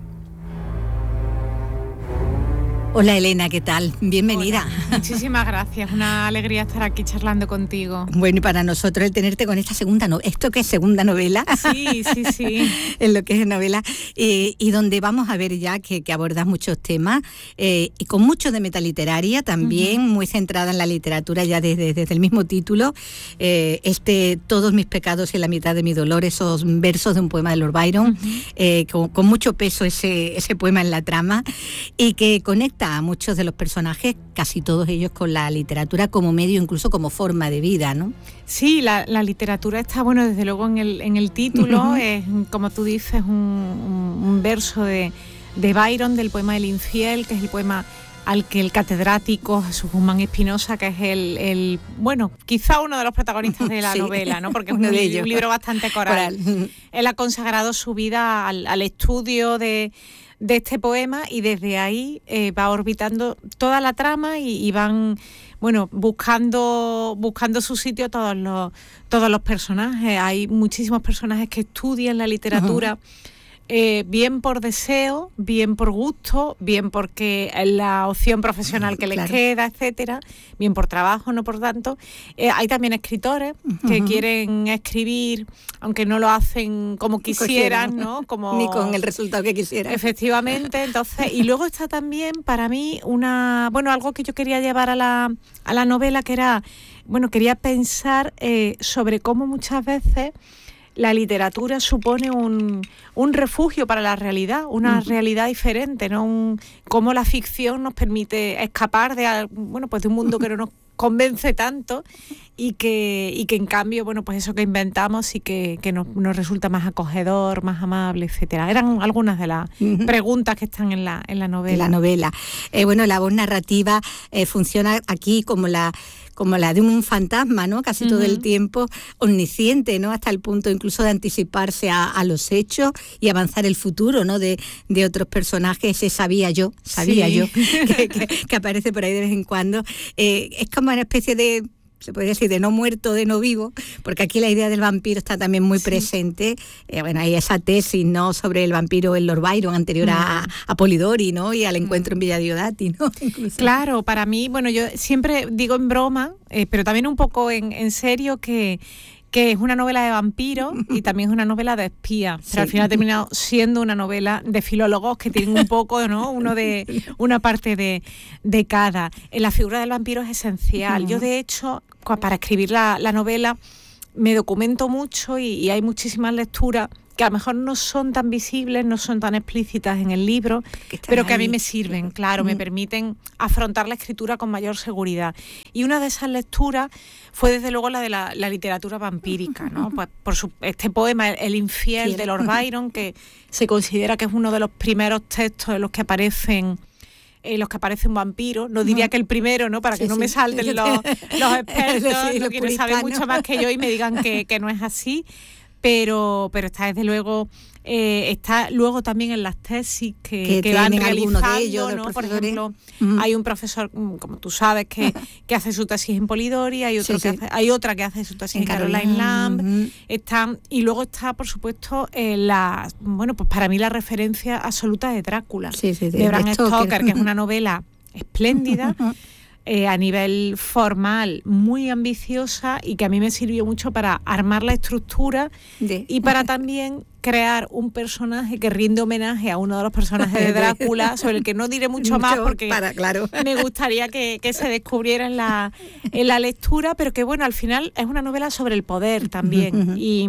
Hola Elena, ¿qué tal? Bienvenida. Hola, muchísimas gracias, una alegría estar aquí charlando contigo. Bueno, y para nosotros el tenerte con esta segunda novela, ¿esto qué es segunda novela? Sí, sí, sí. En lo que es novela, eh, y donde vamos a ver ya que, que abordas muchos temas, eh, y con mucho de metaliteraria también, uh-huh. muy centrada en la literatura ya desde, desde el mismo título, eh, este Todos mis pecados y la mitad de mi dolor, esos versos de un poema de Lord Byron, uh-huh. eh, con, con mucho peso ese, ese poema en la trama, y que conecta a muchos de los personajes, casi todos ellos, con la literatura como medio, incluso como forma de vida, ¿no? Sí, la, la literatura está, bueno, desde luego en el, en el título, uh-huh. es, como tú dices, un, un, un verso de, de Byron, del poema El Infiel, que es el poema al que el catedrático Jesús Guzmán Espinosa, que es el, el, bueno, quizá uno de los protagonistas de la sí, novela, ¿no? Porque es un, un libro bastante coral. coral. Él ha consagrado su vida al, al estudio de... de este poema, y desde ahí eh, va orbitando toda la trama y, y van, bueno, buscando buscando su sitio todos los todos los personajes. Hay muchísimos personajes que estudian la literatura, uh-huh. eh, bien por deseo, bien por gusto, bien porque es la opción profesional que les claro. queda, etcétera, bien por trabajo, no por tanto. Eh, hay también escritores uh-huh. que quieren escribir, aunque no lo hacen como quisieran, ¿no? Como ni con el resultado que quisieran. Efectivamente, entonces, y luego está también para mí una, bueno, algo que yo quería llevar a la a la novela, que era, bueno, quería pensar eh, sobre cómo muchas veces la literatura supone un, un refugio para la realidad, una uh-huh. realidad diferente, ¿no? Un, cómo la ficción nos permite escapar de, bueno, pues de un mundo que no nos convence tanto, y que y que en cambio, bueno, pues eso que inventamos sí que, que nos, nos resulta más acogedor, más amable, etcétera. Eran algunas de las uh-huh. preguntas que están en la en la novela. La novela. Eh, bueno, la voz narrativa eh, funciona aquí como la como la de un fantasma, ¿no? Casi uh-huh. todo el tiempo, omnisciente, ¿no? Hasta el punto incluso de anticiparse a, a los hechos y avanzar el futuro, ¿no? De, de otros personajes. Ese sabía yo, sabía sí. yo, que, que, que aparece por ahí de vez en cuando. Eh, es como una especie de se podría decir, de no muerto, de no vivo, porque aquí la idea del vampiro está también muy sí. presente. Eh, bueno, hay esa tesis, ¿no?, sobre el vampiro en Lord Byron, anterior mm. a, a Polidori, ¿no?, y al encuentro mm. en Villa Diodati, ¿no? Incluso. Claro, para mí, bueno, yo siempre digo en broma, eh, pero también un poco en, en serio, que que es una novela de vampiros y también es una novela de espías, pero sí. al final ha terminado siendo una novela de filólogos que tienen un poco, ¿no?, uno de una parte de, de cada. La figura del vampiro es esencial. Uh-huh. Yo, de hecho, para escribir la, la novela me documento mucho y, y hay muchísimas lecturas que a lo mejor no son tan visibles, no son tan explícitas en el libro, que pero que ahí. a mí me sirven, claro, mm. me permiten afrontar la escritura con mayor seguridad. Y una de esas lecturas fue desde luego la de la, la literatura vampírica, ¿no? Pues por su, este poema, El infiel, sí. de Lord Byron, que se considera que es uno de los primeros textos en los que aparecen en los que aparece un vampiro, no diría que el primero, ¿no?, para que sí, no sí. me salten los, los expertos, sí, no quienes saben mucho más que yo y me digan que, que no es así. Pero, pero está desde luego, eh, está luego también en las tesis que, que, que van realizando, de ellos, ¿no? Por ejemplo, uh-huh. hay un profesor, como tú sabes, que, que hace su tesis en Polidori, hay otro sí, que sí. hace, hay otra que hace su tesis en, en Caroline Lamb, uh-huh. están, y luego está, por supuesto, eh, la, bueno, pues para mí la referencia absoluta de Drácula, sí, sí, sí, de Bram Stoker, Stoker, que es una novela espléndida. Uh-huh. Eh, a nivel formal muy ambiciosa y que a mí me sirvió mucho para armar la estructura de. y para también crear un personaje que rinde homenaje a uno de los personajes de Drácula, sobre el que no diré mucho, mucho más porque para, claro. me gustaría que, que se descubriera en la, en la lectura, pero que bueno, al final es una novela sobre el poder también uh-huh. y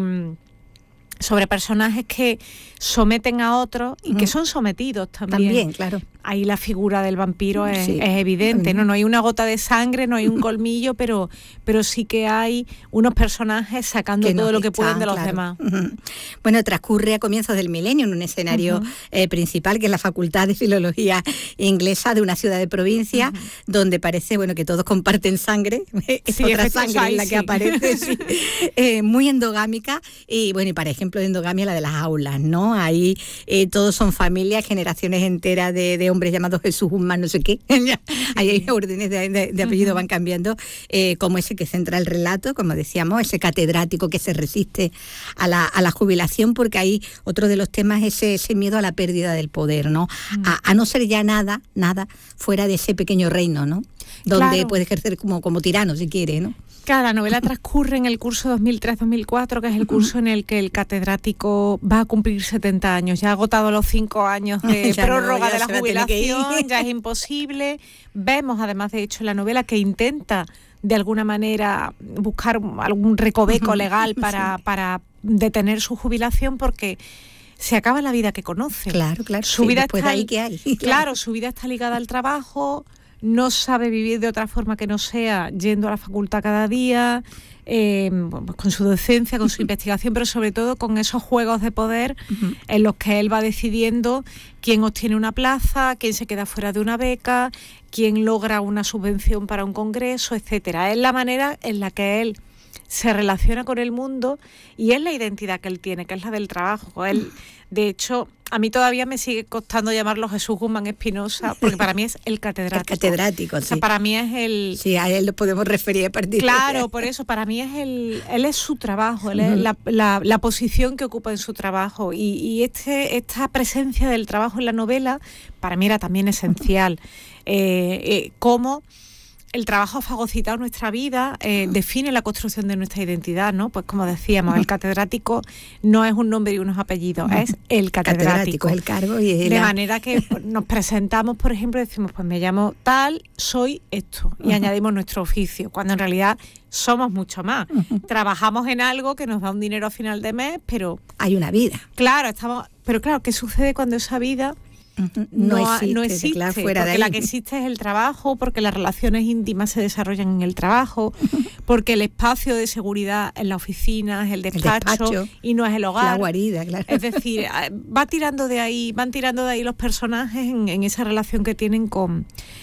sobre personajes que someten a otros y uh-huh. que son sometidos también. También, claro. Ahí la figura del vampiro es, sí. es evidente, ¿no? No hay una gota de sangre, no hay un colmillo, pero, pero sí que hay unos personajes sacando que todo lo que están, pueden de los claro. demás. Uh-huh. Bueno, transcurre a comienzos del milenio en un escenario uh-huh. eh, principal, que es la Facultad de Filología Inglesa de una ciudad de provincia, uh-huh. donde parece, bueno, que todos comparten sangre, es sí, otra sangre hay, en la sí. que aparece, sí. eh, muy endogámica, y bueno, y para ejemplo de endogamia la de las aulas, ¿no? Ahí eh, todos son familias, generaciones enteras de, de hombres llamados Jesús Guzmán, no sé qué. Ahí hay órdenes de, de, de apellido, uh-huh. van cambiando, eh, como ese que centra el relato, como decíamos, ese catedrático que se resiste a la, a la jubilación, porque ahí otro de los temas es ese, ese miedo a la pérdida del poder, ¿no? Uh-huh. A, a no ser ya nada, nada fuera de ese pequeño reino, ¿no? Donde claro. puede ejercer como, como tirano, si quiere, ¿no? Claro, la novela transcurre en el curso dos mil tres dos mil cuatro, que es el curso en el que el catedrático va a cumplir setenta años. Ya ha agotado los cinco años de prórroga no, de la jubilación, ya es imposible. Vemos, además, de hecho, en la novela que intenta, de alguna manera, buscar algún recoveco legal para, sí. para detener su jubilación, porque se acaba la vida que conoce. Claro, claro. Su sí, vida está, ahí que hay. Claro. claro, su vida está ligada al trabajo. No sabe vivir de otra forma que no sea yendo a la facultad cada día, eh, con su docencia, con su investigación, pero sobre todo con esos juegos de poder uh-huh. en los que él va decidiendo quién obtiene una plaza, quién se queda fuera de una beca, quién logra una subvención para un congreso, etcétera. Es la manera en la que él se relaciona con el mundo y es la identidad que él tiene, que es la del trabajo. Él, de hecho, a mí todavía me sigue costando llamarlo Jesús Guzmán Espinosa, porque para mí es el catedrático. El catedrático, o sea, sí. para mí es el... Sí, a él lo podemos referir a partir Claro, de... por eso, para mí es el... Él es su trabajo, él es la, la, la posición que ocupa en su trabajo. Y, y este esta presencia del trabajo en la novela, para mí era también esencial. Eh, eh, cómo el trabajo ha fagocitado nuestra vida, eh, define la construcción de nuestra identidad, ¿no? Pues como decíamos, el catedrático no es un nombre y unos apellidos, es el catedrático. catedrático es el cargo y de la... manera que nos presentamos, por ejemplo, decimos, pues me llamo tal, soy esto, y uh-huh. añadimos nuestro oficio, cuando en realidad somos mucho más. Uh-huh. Trabajamos en algo que nos da un dinero a final de mes, pero... Hay una vida. Claro, estamos... Pero claro, ¿qué sucede cuando esa vida... Uh-huh. No, no existe, no existe claro, fuera porque de ahí. La que existe es el trabajo, porque las relaciones íntimas se desarrollan en el trabajo, porque el espacio de seguridad en la oficina es el despacho, el despacho y no es el hogar. La guarida, claro. Es decir, va tirando de ahí, van tirando de ahí los personajes en, en esa relación que tienen con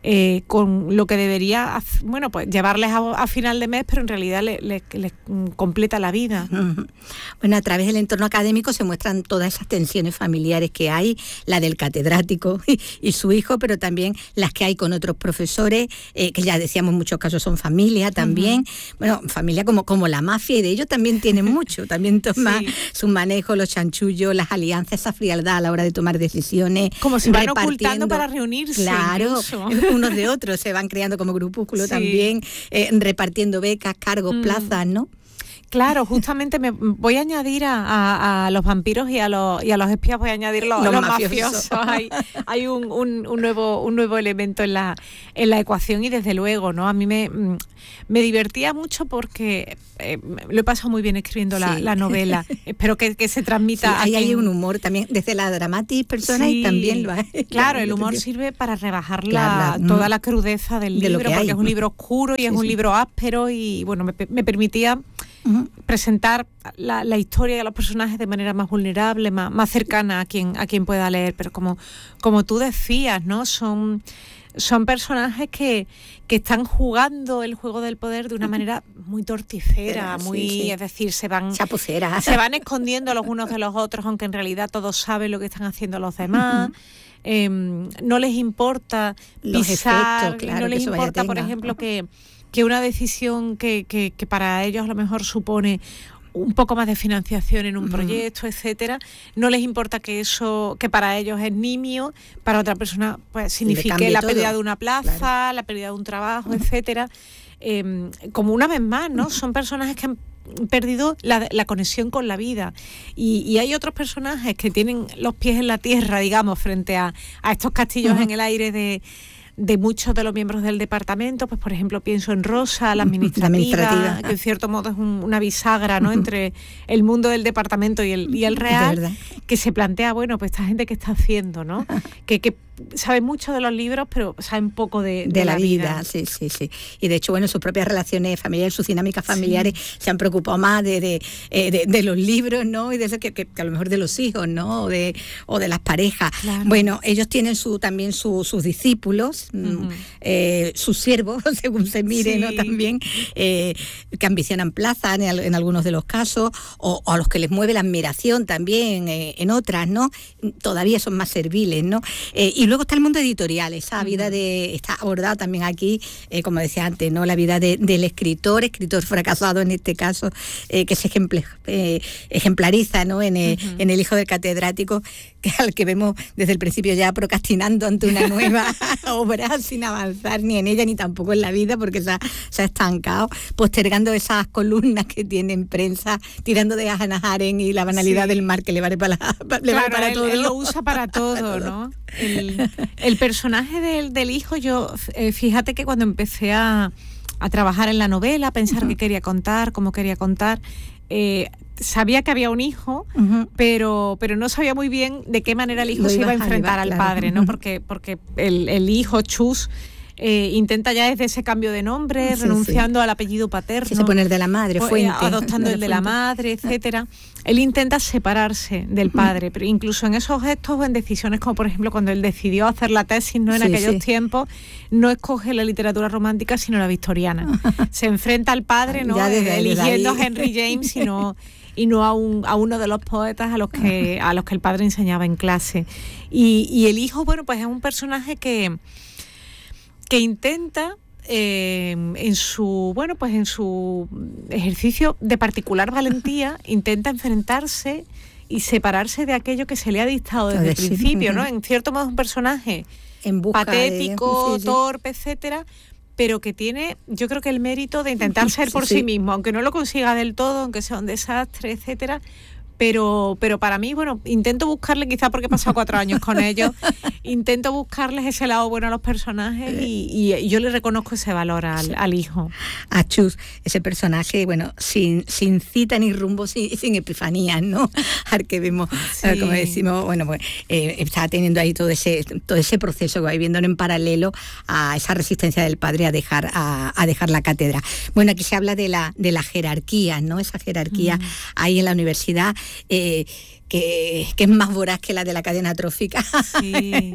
eh, con lo que debería, bueno, pues llevarles a, a final de mes, pero en realidad les le, le completa la vida. Bueno, a través del entorno académico se muestran todas esas tensiones familiares que hay, la del catedrático y, y su hijo, pero también las que hay con otros profesores, eh, que ya decíamos en muchos casos son familia también, uh-huh. bueno, familia como, como la mafia, y de ellos también tienen mucho, también toma sí. su manejo, los chanchullos, las alianzas, esa frialdad a la hora de tomar decisiones. Como se van ocultando para reunirse. Claro, unos de otros se van creando como grupúsculo sí. también, eh, repartiendo becas, cargos, mm. plazas, ¿no? Claro, justamente me voy a añadir a, a, a los vampiros y a los y a los espías, voy a añadir los, los, los mafiosos. mafiosos. Hay, hay un, un, un nuevo un nuevo elemento en la en la ecuación, y desde luego, ¿no? A mí me, me divertía mucho porque eh, lo he pasado muy bien escribiendo la, sí. la novela. Espero que, que se transmita. Sí, ahí hay un humor también desde la dramatis persona sí. y también lo hay. Claro, el humor sirve para rebajar la, toda mm. la crudeza del de libro, porque hay. es un libro oscuro y sí, es un sí. libro áspero, y bueno, me, me permitía Uh-huh. presentar la, la historia y a los personajes de manera más vulnerable, más, más cercana a quien a quien pueda leer. Pero como, como tú decías, ¿no? Son, son personajes que, que están jugando el juego del poder de una manera muy torticera, muy, sí, sí. es decir, se van chapucera. Se van escondiendo los unos de los otros, aunque en realidad todos saben lo que están haciendo los demás. Uh-huh. Eh, no les importa los pisar, efectos, claro, no les importa, por ejemplo, que que una decisión que, que, que para ellos a lo mejor supone un poco más de financiación en un uh-huh. proyecto, etcétera, no les importa que eso, que para ellos es nimio, para otra persona pues signifique la pérdida de una plaza, claro. la pérdida de un trabajo, uh-huh. etcétera. Eh, como una vez más, ¿no? Uh-huh. Son personajes que han perdido la, la conexión con la vida, y, y hay otros personajes que tienen los pies en la tierra, digamos, frente a, a estos castillos uh-huh. en el aire de de muchos de los miembros del departamento. Pues por ejemplo pienso en Rosa, la administrativa, la administrativa. que en cierto modo es un, una bisagra, ¿no? entre el mundo del departamento y el, y el real, que se plantea, bueno, pues esta gente que está haciendo, ¿no? que, que saben mucho de los libros, pero saben poco de, de, de la, la vida. vida. Sí, sí, sí. Y de hecho, bueno, sus propias relaciones familiares, sus dinámicas familiares sí. se han preocupado más de, de, de, de los libros, ¿no? Y de eso que, que, que a lo mejor de los hijos, ¿no? O de, o de las parejas. Claro. Bueno, ellos tienen su también su, sus discípulos, uh-huh. eh, sus siervos, según se mire, sí. ¿no? También, eh, que ambicionan plaza en, en algunos de los casos, o, o a los que les mueve la admiración también eh, en otras, ¿no? Todavía son más serviles, ¿no? Eh, y luego está el mundo editorial, esa vida de, está abordada también aquí, eh, como decía antes, ¿no? La vida de, del escritor, escritor fracasado en este caso, eh, que se ejempl, eh, ejemplariza, ¿no? En el, uh-huh. en el hijo del catedrático, que al que vemos desde el principio ya procrastinando ante una nueva obra sin avanzar ni en ella ni tampoco en la vida, porque se ha, se ha estancado, postergando esas columnas que tiene en prensa, tirando de Hannah Arendt y la banalidad sí. del mar, que le vale para, le claro, vale para él, todo. Él lo usa para todo, para todo. ¿no? El, el personaje del, del hijo, yo eh, fíjate que cuando empecé a, a trabajar en la novela, a pensar uh-huh. qué quería contar, cómo quería contar, eh, sabía que había un hijo, uh-huh. pero pero no sabía muy bien de qué manera el hijo lo se iba a enfrentar al claro. padre, ¿no? Porque porque el, el hijo Chus Eh, intenta ya desde ese cambio de nombre, sí, renunciando sí. al apellido paterno, sí, se pone el de la madre, Fuente, adoptando de el de la madre, etcétera. Él intenta separarse del padre, pero incluso en esos gestos o en decisiones como por ejemplo cuando él decidió hacer la tesis, no en sí, aquellos sí. tiempos, no escoge la literatura romántica sino la victoriana. Se enfrenta al padre, no eh, eligiendo a Henry James, sino y no a, un, a uno de los poetas a los que a los que el padre enseñaba en clase. Y, y el hijo, bueno, pues es un personaje que que intenta eh, en su bueno pues en su ejercicio de particular valentía intenta enfrentarse y separarse de aquello que se le ha dictado desde el principio, ¿no? En cierto modo es un personaje en patético, de... sí, sí. torpe, etcétera, pero que tiene, yo creo que el mérito de intentar ser por sí, sí mismo, aunque no lo consiga del todo, aunque sea un desastre, etcétera. Pero, pero para mí, bueno, intento buscarle, quizá porque he pasado cuatro años con ellos, intento buscarles ese lado bueno a los personajes y, y yo le reconozco ese valor al, al hijo. A Chus, ese personaje, bueno, sin, sin cita ni rumbo, sin, sin epifanías, ¿no? Al que vemos, sí. como decimos, bueno, pues eh, está teniendo ahí todo ese todo ese proceso que va viviendo en paralelo a esa resistencia del padre a dejar a, a dejar la cátedra. Bueno, aquí se habla de la de la jerarquía, ¿no? Esa jerarquía mm. ahí en la universidad. Eh, que, que es más voraz que la de la cadena trófica. Sí.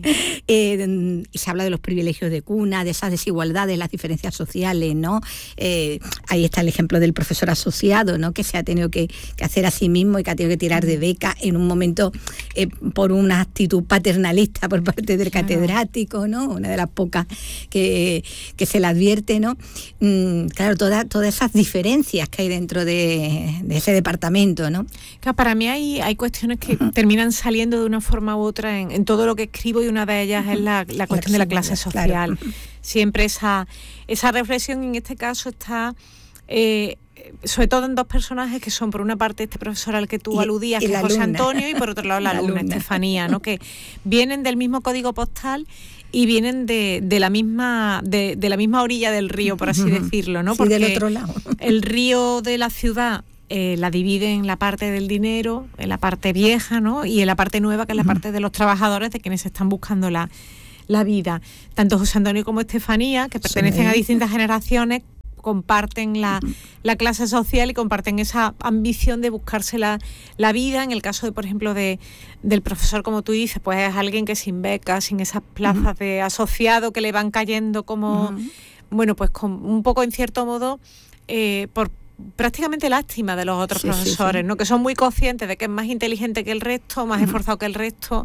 eh, y se habla de los privilegios de cuna, de esas desigualdades, las diferencias sociales, ¿no? Eh, ahí está el ejemplo del profesor asociado, ¿no? Que se ha tenido que, que hacer a sí mismo y que ha tenido que tirar de beca en un momento eh, por una actitud paternalista por parte del claro. catedrático, ¿no? Una de las pocas que, que se le advierte, ¿no? Mm, claro, toda, todas esas diferencias que hay dentro de, de ese departamento, ¿no? Claro, para mí hay, hay cuestiones que uh-huh. terminan saliendo de una forma u otra en, en todo lo que escribo, y una de ellas uh-huh. es la, la cuestión de la clase social. Claro. Siempre esa, esa reflexión, en este caso está... Eh, sobre todo en dos personajes que son, por una parte, este profesor al que tú y, aludías, y que es José alumna. Antonio, y por otro lado la, la alumna, alumna Estefanía, ¿no? Que vienen del mismo código postal y vienen de, de la misma de, de la misma orilla del río, por así decirlo, ¿no? Sí, porque del otro lado. El río de la ciudad eh, la divide en la parte del dinero, en la parte vieja, ¿no? Y en la parte nueva, que es la parte de los trabajadores, de quienes están buscando la, la vida. Tanto José Antonio como Estefanía, que pertenecen sí. a distintas generaciones, comparten la, la clase social y comparten esa ambición de buscarse la, la vida. En el caso, de por ejemplo, de del profesor, como tú dices, pues es alguien que sin becas, sin esas plazas uh-huh. de asociado que le van cayendo como, uh-huh. bueno, pues con un poco, en cierto modo, eh, por prácticamente lástima de los otros sí, profesores, sí, sí. ¿no? Que son muy conscientes de que es más inteligente que el resto, más uh-huh. esforzado que el resto,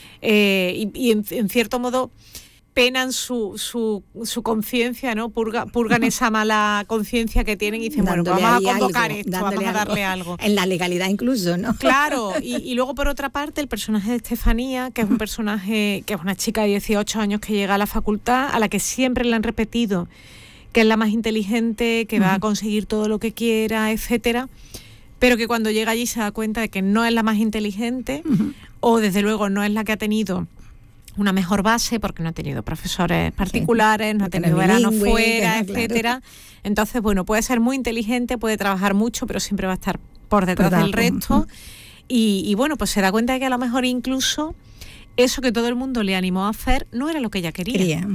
eh, y, y en, en cierto modo penan su su, su conciencia, ¿no? Purga, purgan esa mala conciencia que tienen y dicen, dándole bueno, vamos a convocar algo, esto, vamos a darle algo. algo. En la legalidad incluso, ¿no? Claro, y, y luego por otra parte el personaje de Estefanía, que es un personaje, que es una chica de dieciocho años que llega a la facultad, a la que siempre le han repetido que es la más inteligente, que uh-huh. va a conseguir todo lo que quiera, etcétera, pero que cuando llega allí se da cuenta de que no es la más inteligente, uh-huh. o desde luego no es la que ha tenido una mejor base, porque no ha tenido profesores particulares, sí, no ha tenido verano fuera, etcétera. Claro. Entonces, bueno, puede ser muy inteligente, puede trabajar mucho, pero siempre va a estar por detrás Total. del resto. Uh-huh. Y, y bueno, pues se da cuenta de que a lo mejor incluso eso que todo el mundo le animó a hacer no era lo que ella quería. quería.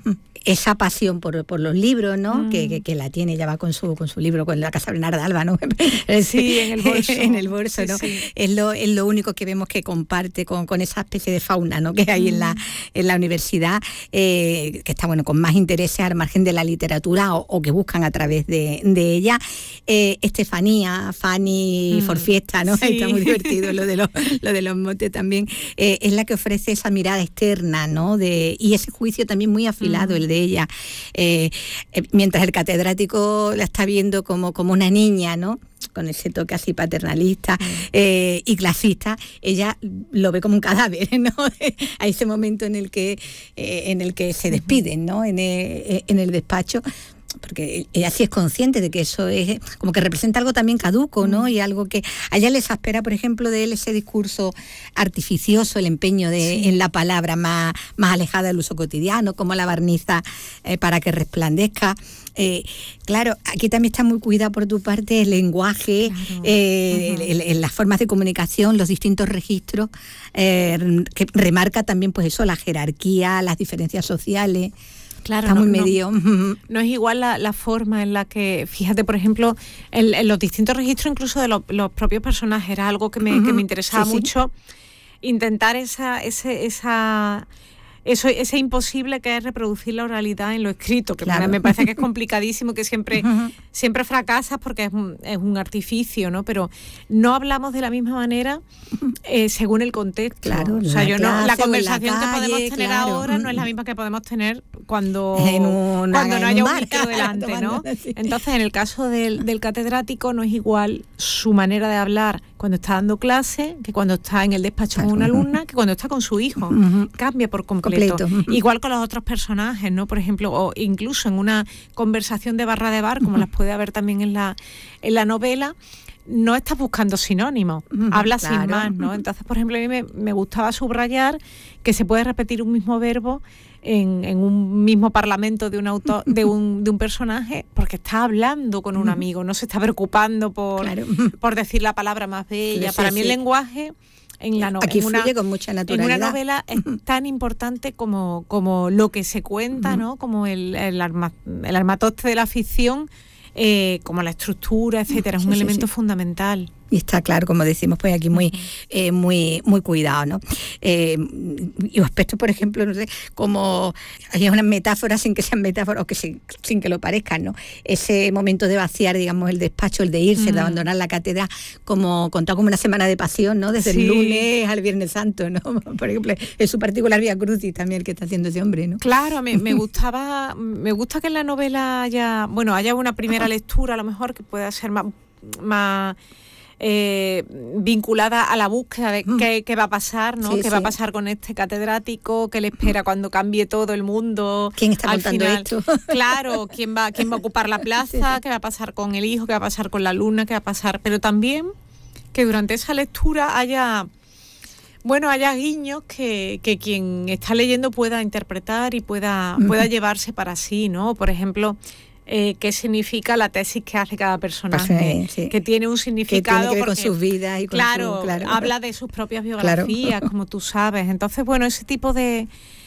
Esa pasión por, por los libros, ¿no? Mm. Que, que, que la tiene, ya va con su con su libro, con la Casa Bernarda Alba, ¿no? Sí, en el bolso. en el bolso, sí, ¿no? Sí. Es lo es lo único que vemos que comparte con, con esa especie de fauna, ¿no? Que hay mm. en la en la universidad, eh, que está, bueno, con más intereses al margen de la literatura o, o que buscan a través de, de ella. Eh, Estefanía, Fanny mm. Forfiesta, ¿no? Sí. Está muy divertido lo de los, lo de los motes también. Eh, es la que ofrece esa mirada externa, ¿no? De, y ese juicio también muy afilado, mm. el de ella, eh, eh, mientras el catedrático la está viendo como, como una niña, ¿no? Con ese toque así paternalista eh, y clasista, ella lo ve como un cadáver, ¿no? A ese momento en el que eh, en el que se despiden, ¿no? En el, en el despacho, porque ella sí es consciente de que eso es como que representa algo también caduco, ¿no? Y algo que a ella les espera, por ejemplo, de él ese discurso artificioso, el empeño de sí. en la palabra más, más alejada del uso cotidiano, como la barniza eh, para que resplandezca. Eh, claro, aquí también está muy cuidada por tu parte el lenguaje, claro. eh, uh-huh. el, el, las formas de comunicación, los distintos registros, eh, que remarca también pues eso, la jerarquía, las diferencias sociales. Claro, está no, muy medio. No, no es igual la, la forma en la que, fíjate, por ejemplo, en, en los distintos registros incluso de lo, los propios personajes, era algo que me, uh-huh. que me interesaba sí, mucho, sí. intentar esa, ese, esa, eso, ese imposible que es reproducir la oralidad en lo escrito, que claro. me parece que es complicadísimo, que siempre, uh-huh. siempre fracasas porque es un, es un artificio, ¿no? Pero no hablamos de la misma manera eh, según el contexto. Claro, o sea, yo no, la conversación la calle, que podemos tener claro. ahora no es la misma que podemos tener cuando, una, cuando no haya un bar, micro delante, ¿no? Entonces, en el caso del, del catedrático no es igual su manera de hablar cuando está dando clase que cuando está en el despacho claro. con una alumna, que cuando está con su hijo. Uh-huh. Cambia por completo. completo. Uh-huh. Igual con los otros personajes, ¿no? Por ejemplo, o incluso en una conversación de barra de bar, como uh-huh. las puede haber también en la, en la novela, no estás buscando sinónimos, uh-huh, habla claro. sin más, ¿no? Entonces, por ejemplo, a mí me, me gustaba subrayar que se puede repetir un mismo verbo en, en un mismo parlamento de un autor, de un, de un personaje, porque está hablando con un amigo, no se está preocupando por, claro. por decir la palabra más bella. Sí, Para sí, mí el sí. lenguaje en la no, Aquí en una, fluye con mucha naturalidad. En una novela es tan importante como, como lo que se cuenta, uh-huh. ¿no? Como el, el, arma, el armatoste de la ficción, eh, como la estructura, etcétera. Es un sí, elemento sí. fundamental. Y está claro, como decimos, pues aquí muy eh, muy muy cuidado, ¿no? Eh, y aspectos, por ejemplo, no sé, como hay unas metáforas sin que sean metáforas o que sin, sin que lo parezcan, ¿no? Ese momento de vaciar, digamos, el despacho, el de irse, mm. de abandonar la cátedra, como contado como una semana de pasión, ¿no? Desde sí. el lunes al Viernes Santo, ¿no? Por ejemplo, es su particular Vía Crucis también el que está haciendo ese hombre, ¿no? Claro, me, me gustaba, me gusta que en la novela haya, bueno, haya una primera lectura, a lo mejor, que pueda ser más, más Eh, vinculada a la búsqueda de qué, qué va a pasar, ¿no? Sí, qué sí. va a pasar con este catedrático, qué le espera cuando cambie todo el mundo. ¿Quién está al contando final, esto? Claro, quién va, quién va a ocupar la plaza, sí, sí. qué va a pasar con el hijo, qué va a pasar con la alumna, qué va a pasar. Pero también que durante esa lectura haya, bueno, haya guiños que, que quien está leyendo pueda interpretar y pueda, uh-huh. pueda llevarse para sí, ¿no? Por ejemplo, Eh, qué significa la tesis que hace cada personaje, sí. que tiene un significado que tiene que ver porque, con sus vidas y con claro, su, claro, habla de sus propias biografías, claro. como tú sabes. Entonces, bueno, ese tipo de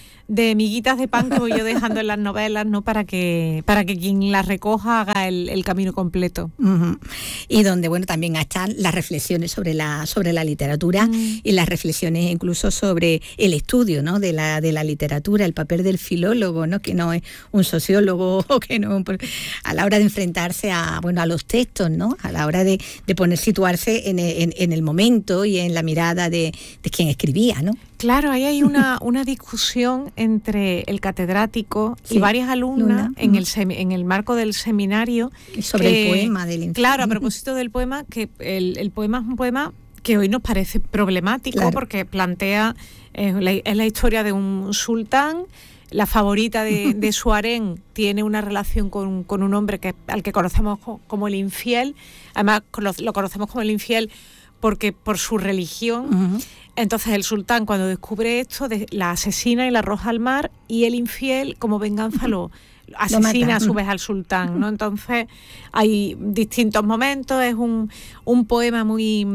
de miguitas de pan que voy yo dejando en las novelas, ¿no? Para que para que quien las recoja haga el, el camino completo. Uh-huh. Y donde, bueno, también están las reflexiones sobre la sobre la literatura mm. y las reflexiones incluso sobre el estudio, ¿no? de la de la literatura, el papel del filólogo, ¿no? Que no es un sociólogo o que no a la hora de enfrentarse a, bueno, a los textos, ¿no? A la hora de, de poner situarse en, en, en el momento y en la mirada de, de quien escribía, ¿no? Claro, ahí hay una, una discusión entre el catedrático sí, y varias alumnas Luna. en el semi, en el marco del seminario. Sobre que, el poema del infierno. Claro, a propósito del poema, que el, el poema es un poema que hoy nos parece problemático, claro. porque plantea, eh, la, es la historia de un sultán, la favorita de, de su harén tiene una relación con, con un hombre que, al que conocemos como el infiel, además lo, lo conocemos como el infiel porque por su religión. Uh-huh. Entonces el sultán, cuando descubre esto, de, la asesina y la arroja al mar, y el infiel, como venganza, lo asesina a su vez al sultán, ¿no? Entonces hay distintos momentos, es un, un poema muy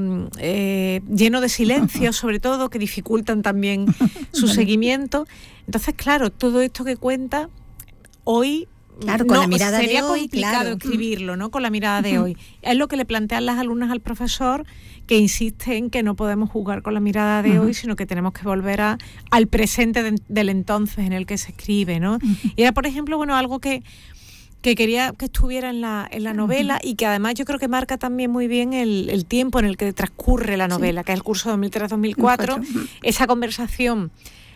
eh, lleno de silencios, sobre todo, que dificultan también su seguimiento. Entonces, claro, todo esto que cuenta hoy... Claro, con no, la mirada sería de hoy, complicado claro. escribirlo, ¿no? Con la mirada de hoy. Es lo que le plantean las alumnas al profesor, que insiste en que no podemos jugar con la mirada de uh-huh. hoy, sino que tenemos que volver a, al presente de, del entonces en el que se escribe, ¿no? Uh-huh. Y era, por ejemplo, bueno, algo que, que quería que estuviera en la, en la novela uh-huh. y que además yo creo que marca también muy bien el, el tiempo en el que transcurre la novela, sí. que es el curso dos mil tres dos mil cuatro. Uh-huh. Esa conversación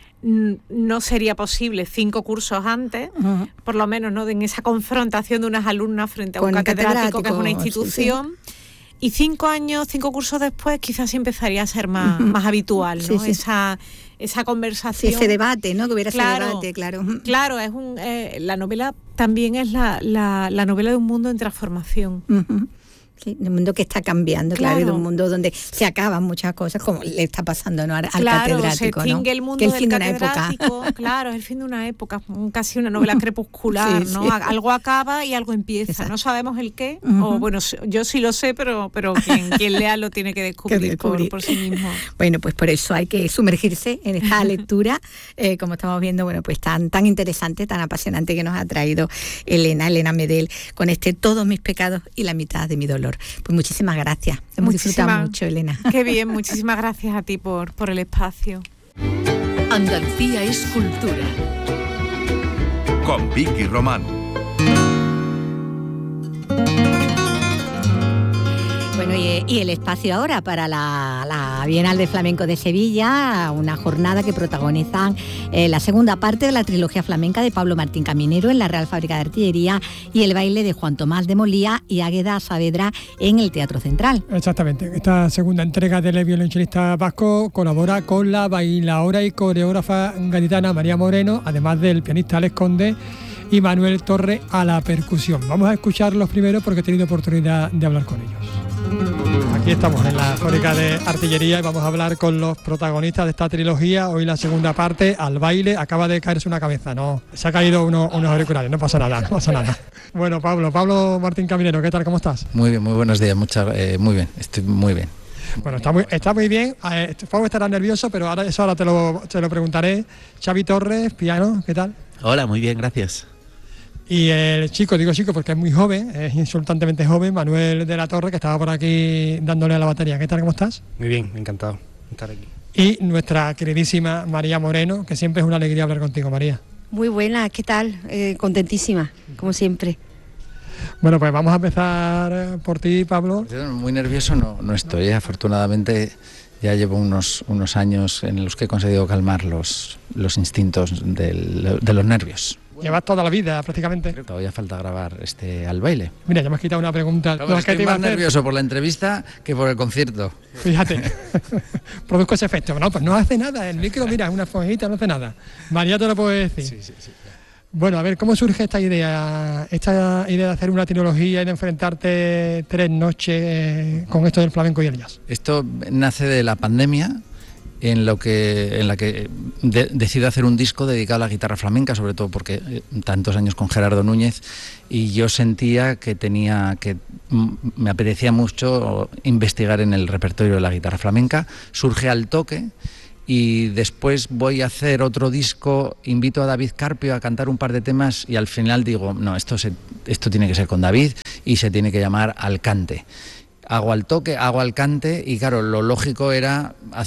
no sería posible cinco cursos antes, uh-huh. por lo menos, ¿no? En esa confrontación de unas alumnas frente a Con un catedrático, catedrático, que es una institución. Sí, sí. Y cinco años, cinco cursos después, quizás sí empezaría a ser más, uh-huh. más habitual, ¿no? Sí, sí. Esa, esa conversación. Sí, ese debate, ¿no? Que hubiera claro, ese debate, claro. Claro, es un, eh, la novela también es la, la, la novela de un mundo en transformación. Uh-huh. Sí, de un mundo que está cambiando, claro. claro, y de un mundo donde se acaban muchas cosas, como le está pasando, ¿no? al, al claro, catedrático, se extingue ¿no? el mundo que el del fin catedrático, de una época. Claro, es el fin de una época, casi una novela crepuscular, sí, ¿no? Sí. Algo acaba y algo empieza, Exacto. no sabemos el qué, uh-huh. o bueno, yo sí lo sé, pero pero quien, quien lea lo tiene que descubrir, que descubrir. Por, por sí mismo. Bueno, pues por eso hay que sumergirse en esta lectura, eh, como estamos viendo, bueno, pues tan, tan interesante, tan apasionante que nos ha traído Elena, Elena Medel, con este Todos mis pecados y la mitad de mi dolor. Pues muchísimas gracias. Hemos disfrutado mucho, Elena. Qué bien, muchísimas gracias a ti por, por el espacio. Andalucía es cultura. Con Vicky Román. Bueno, y, y el espacio ahora para la, la Bienal de Flamenco de Sevilla, una jornada que protagonizan eh, la segunda parte de la trilogía flamenca de Pablo Martín Caminero en la Real Fábrica de Artillería y el baile de Juan Tomás de Molía y Águeda Saavedra en el Teatro Central. Exactamente. Esta segunda entrega del violonchelista vasco colabora con la bailaora y coreógrafa gaditana María Moreno, además del pianista Alex Conde y Manuel Torre a la percusión. Vamos a escucharlos primero porque he tenido oportunidad de hablar con ellos. Aquí estamos en la fábrica de artillería y vamos a hablar con los protagonistas de esta trilogía. Hoy la segunda parte, al baile. Acaba de caerse una cabeza, no, se ha caído uno, unos auriculares, no pasa nada, no pasa nada. Bueno, Pablo, Pablo Martín Caminero, ¿qué tal? ¿Cómo estás? Muy bien, muy buenos días, muchas, eh, muy bien, estoy muy bien. Bueno, está muy, está muy bien. Eh, Pablo estará nervioso, pero ahora eso ahora te lo, te lo preguntaré. Xavi Torres, piano, ¿qué tal? Hola, muy bien, gracias. Y el chico, digo chico porque es muy joven, es insultantemente joven, Manuel de la Torre, que estaba por aquí dándole a la batería. ¿Qué tal, cómo estás? Muy bien, encantado de estar aquí. Y nuestra queridísima María Moreno, que siempre es una alegría hablar contigo, María. Muy buena, ¿qué tal? Eh, contentísima, como siempre. Bueno, pues vamos a empezar por ti, Pablo. Muy nervioso no, no estoy, ¿eh? Afortunadamente ya llevo unos, unos años en los que he conseguido calmar los, los instintos del, de los nervios. Llevas toda la vida prácticamente. Todavía falta grabar este Al baile. Mira, ya me has quitado una pregunta. No, estoy que más nervioso por la entrevista que por el concierto. Fíjate, produzco ese efecto. No, pues no hace nada, el micro, mira, es una esponjita, no hace nada. María te lo puedo decir. Sí, sí, sí. Bueno, a ver, ¿cómo surge esta idea? Esta idea de hacer una trilogía y de enfrentarte tres noches con esto del flamenco y el jazz. Esto nace de la pandemia, en lo que en la que de, decido hacer un disco dedicado a la guitarra flamenca, sobre todo porque eh, tantos años con Gerardo Núñez, y yo sentía que tenía que m- me apetecía mucho investigar en el repertorio de la guitarra flamenca. Surge Al toque y después voy a hacer otro disco, invito a David Carpio a cantar un par de temas y al final digo, no, esto se, esto tiene que ser con David y se tiene que llamar Al cante. Hago Al toque, hago Al cante y claro, lo lógico era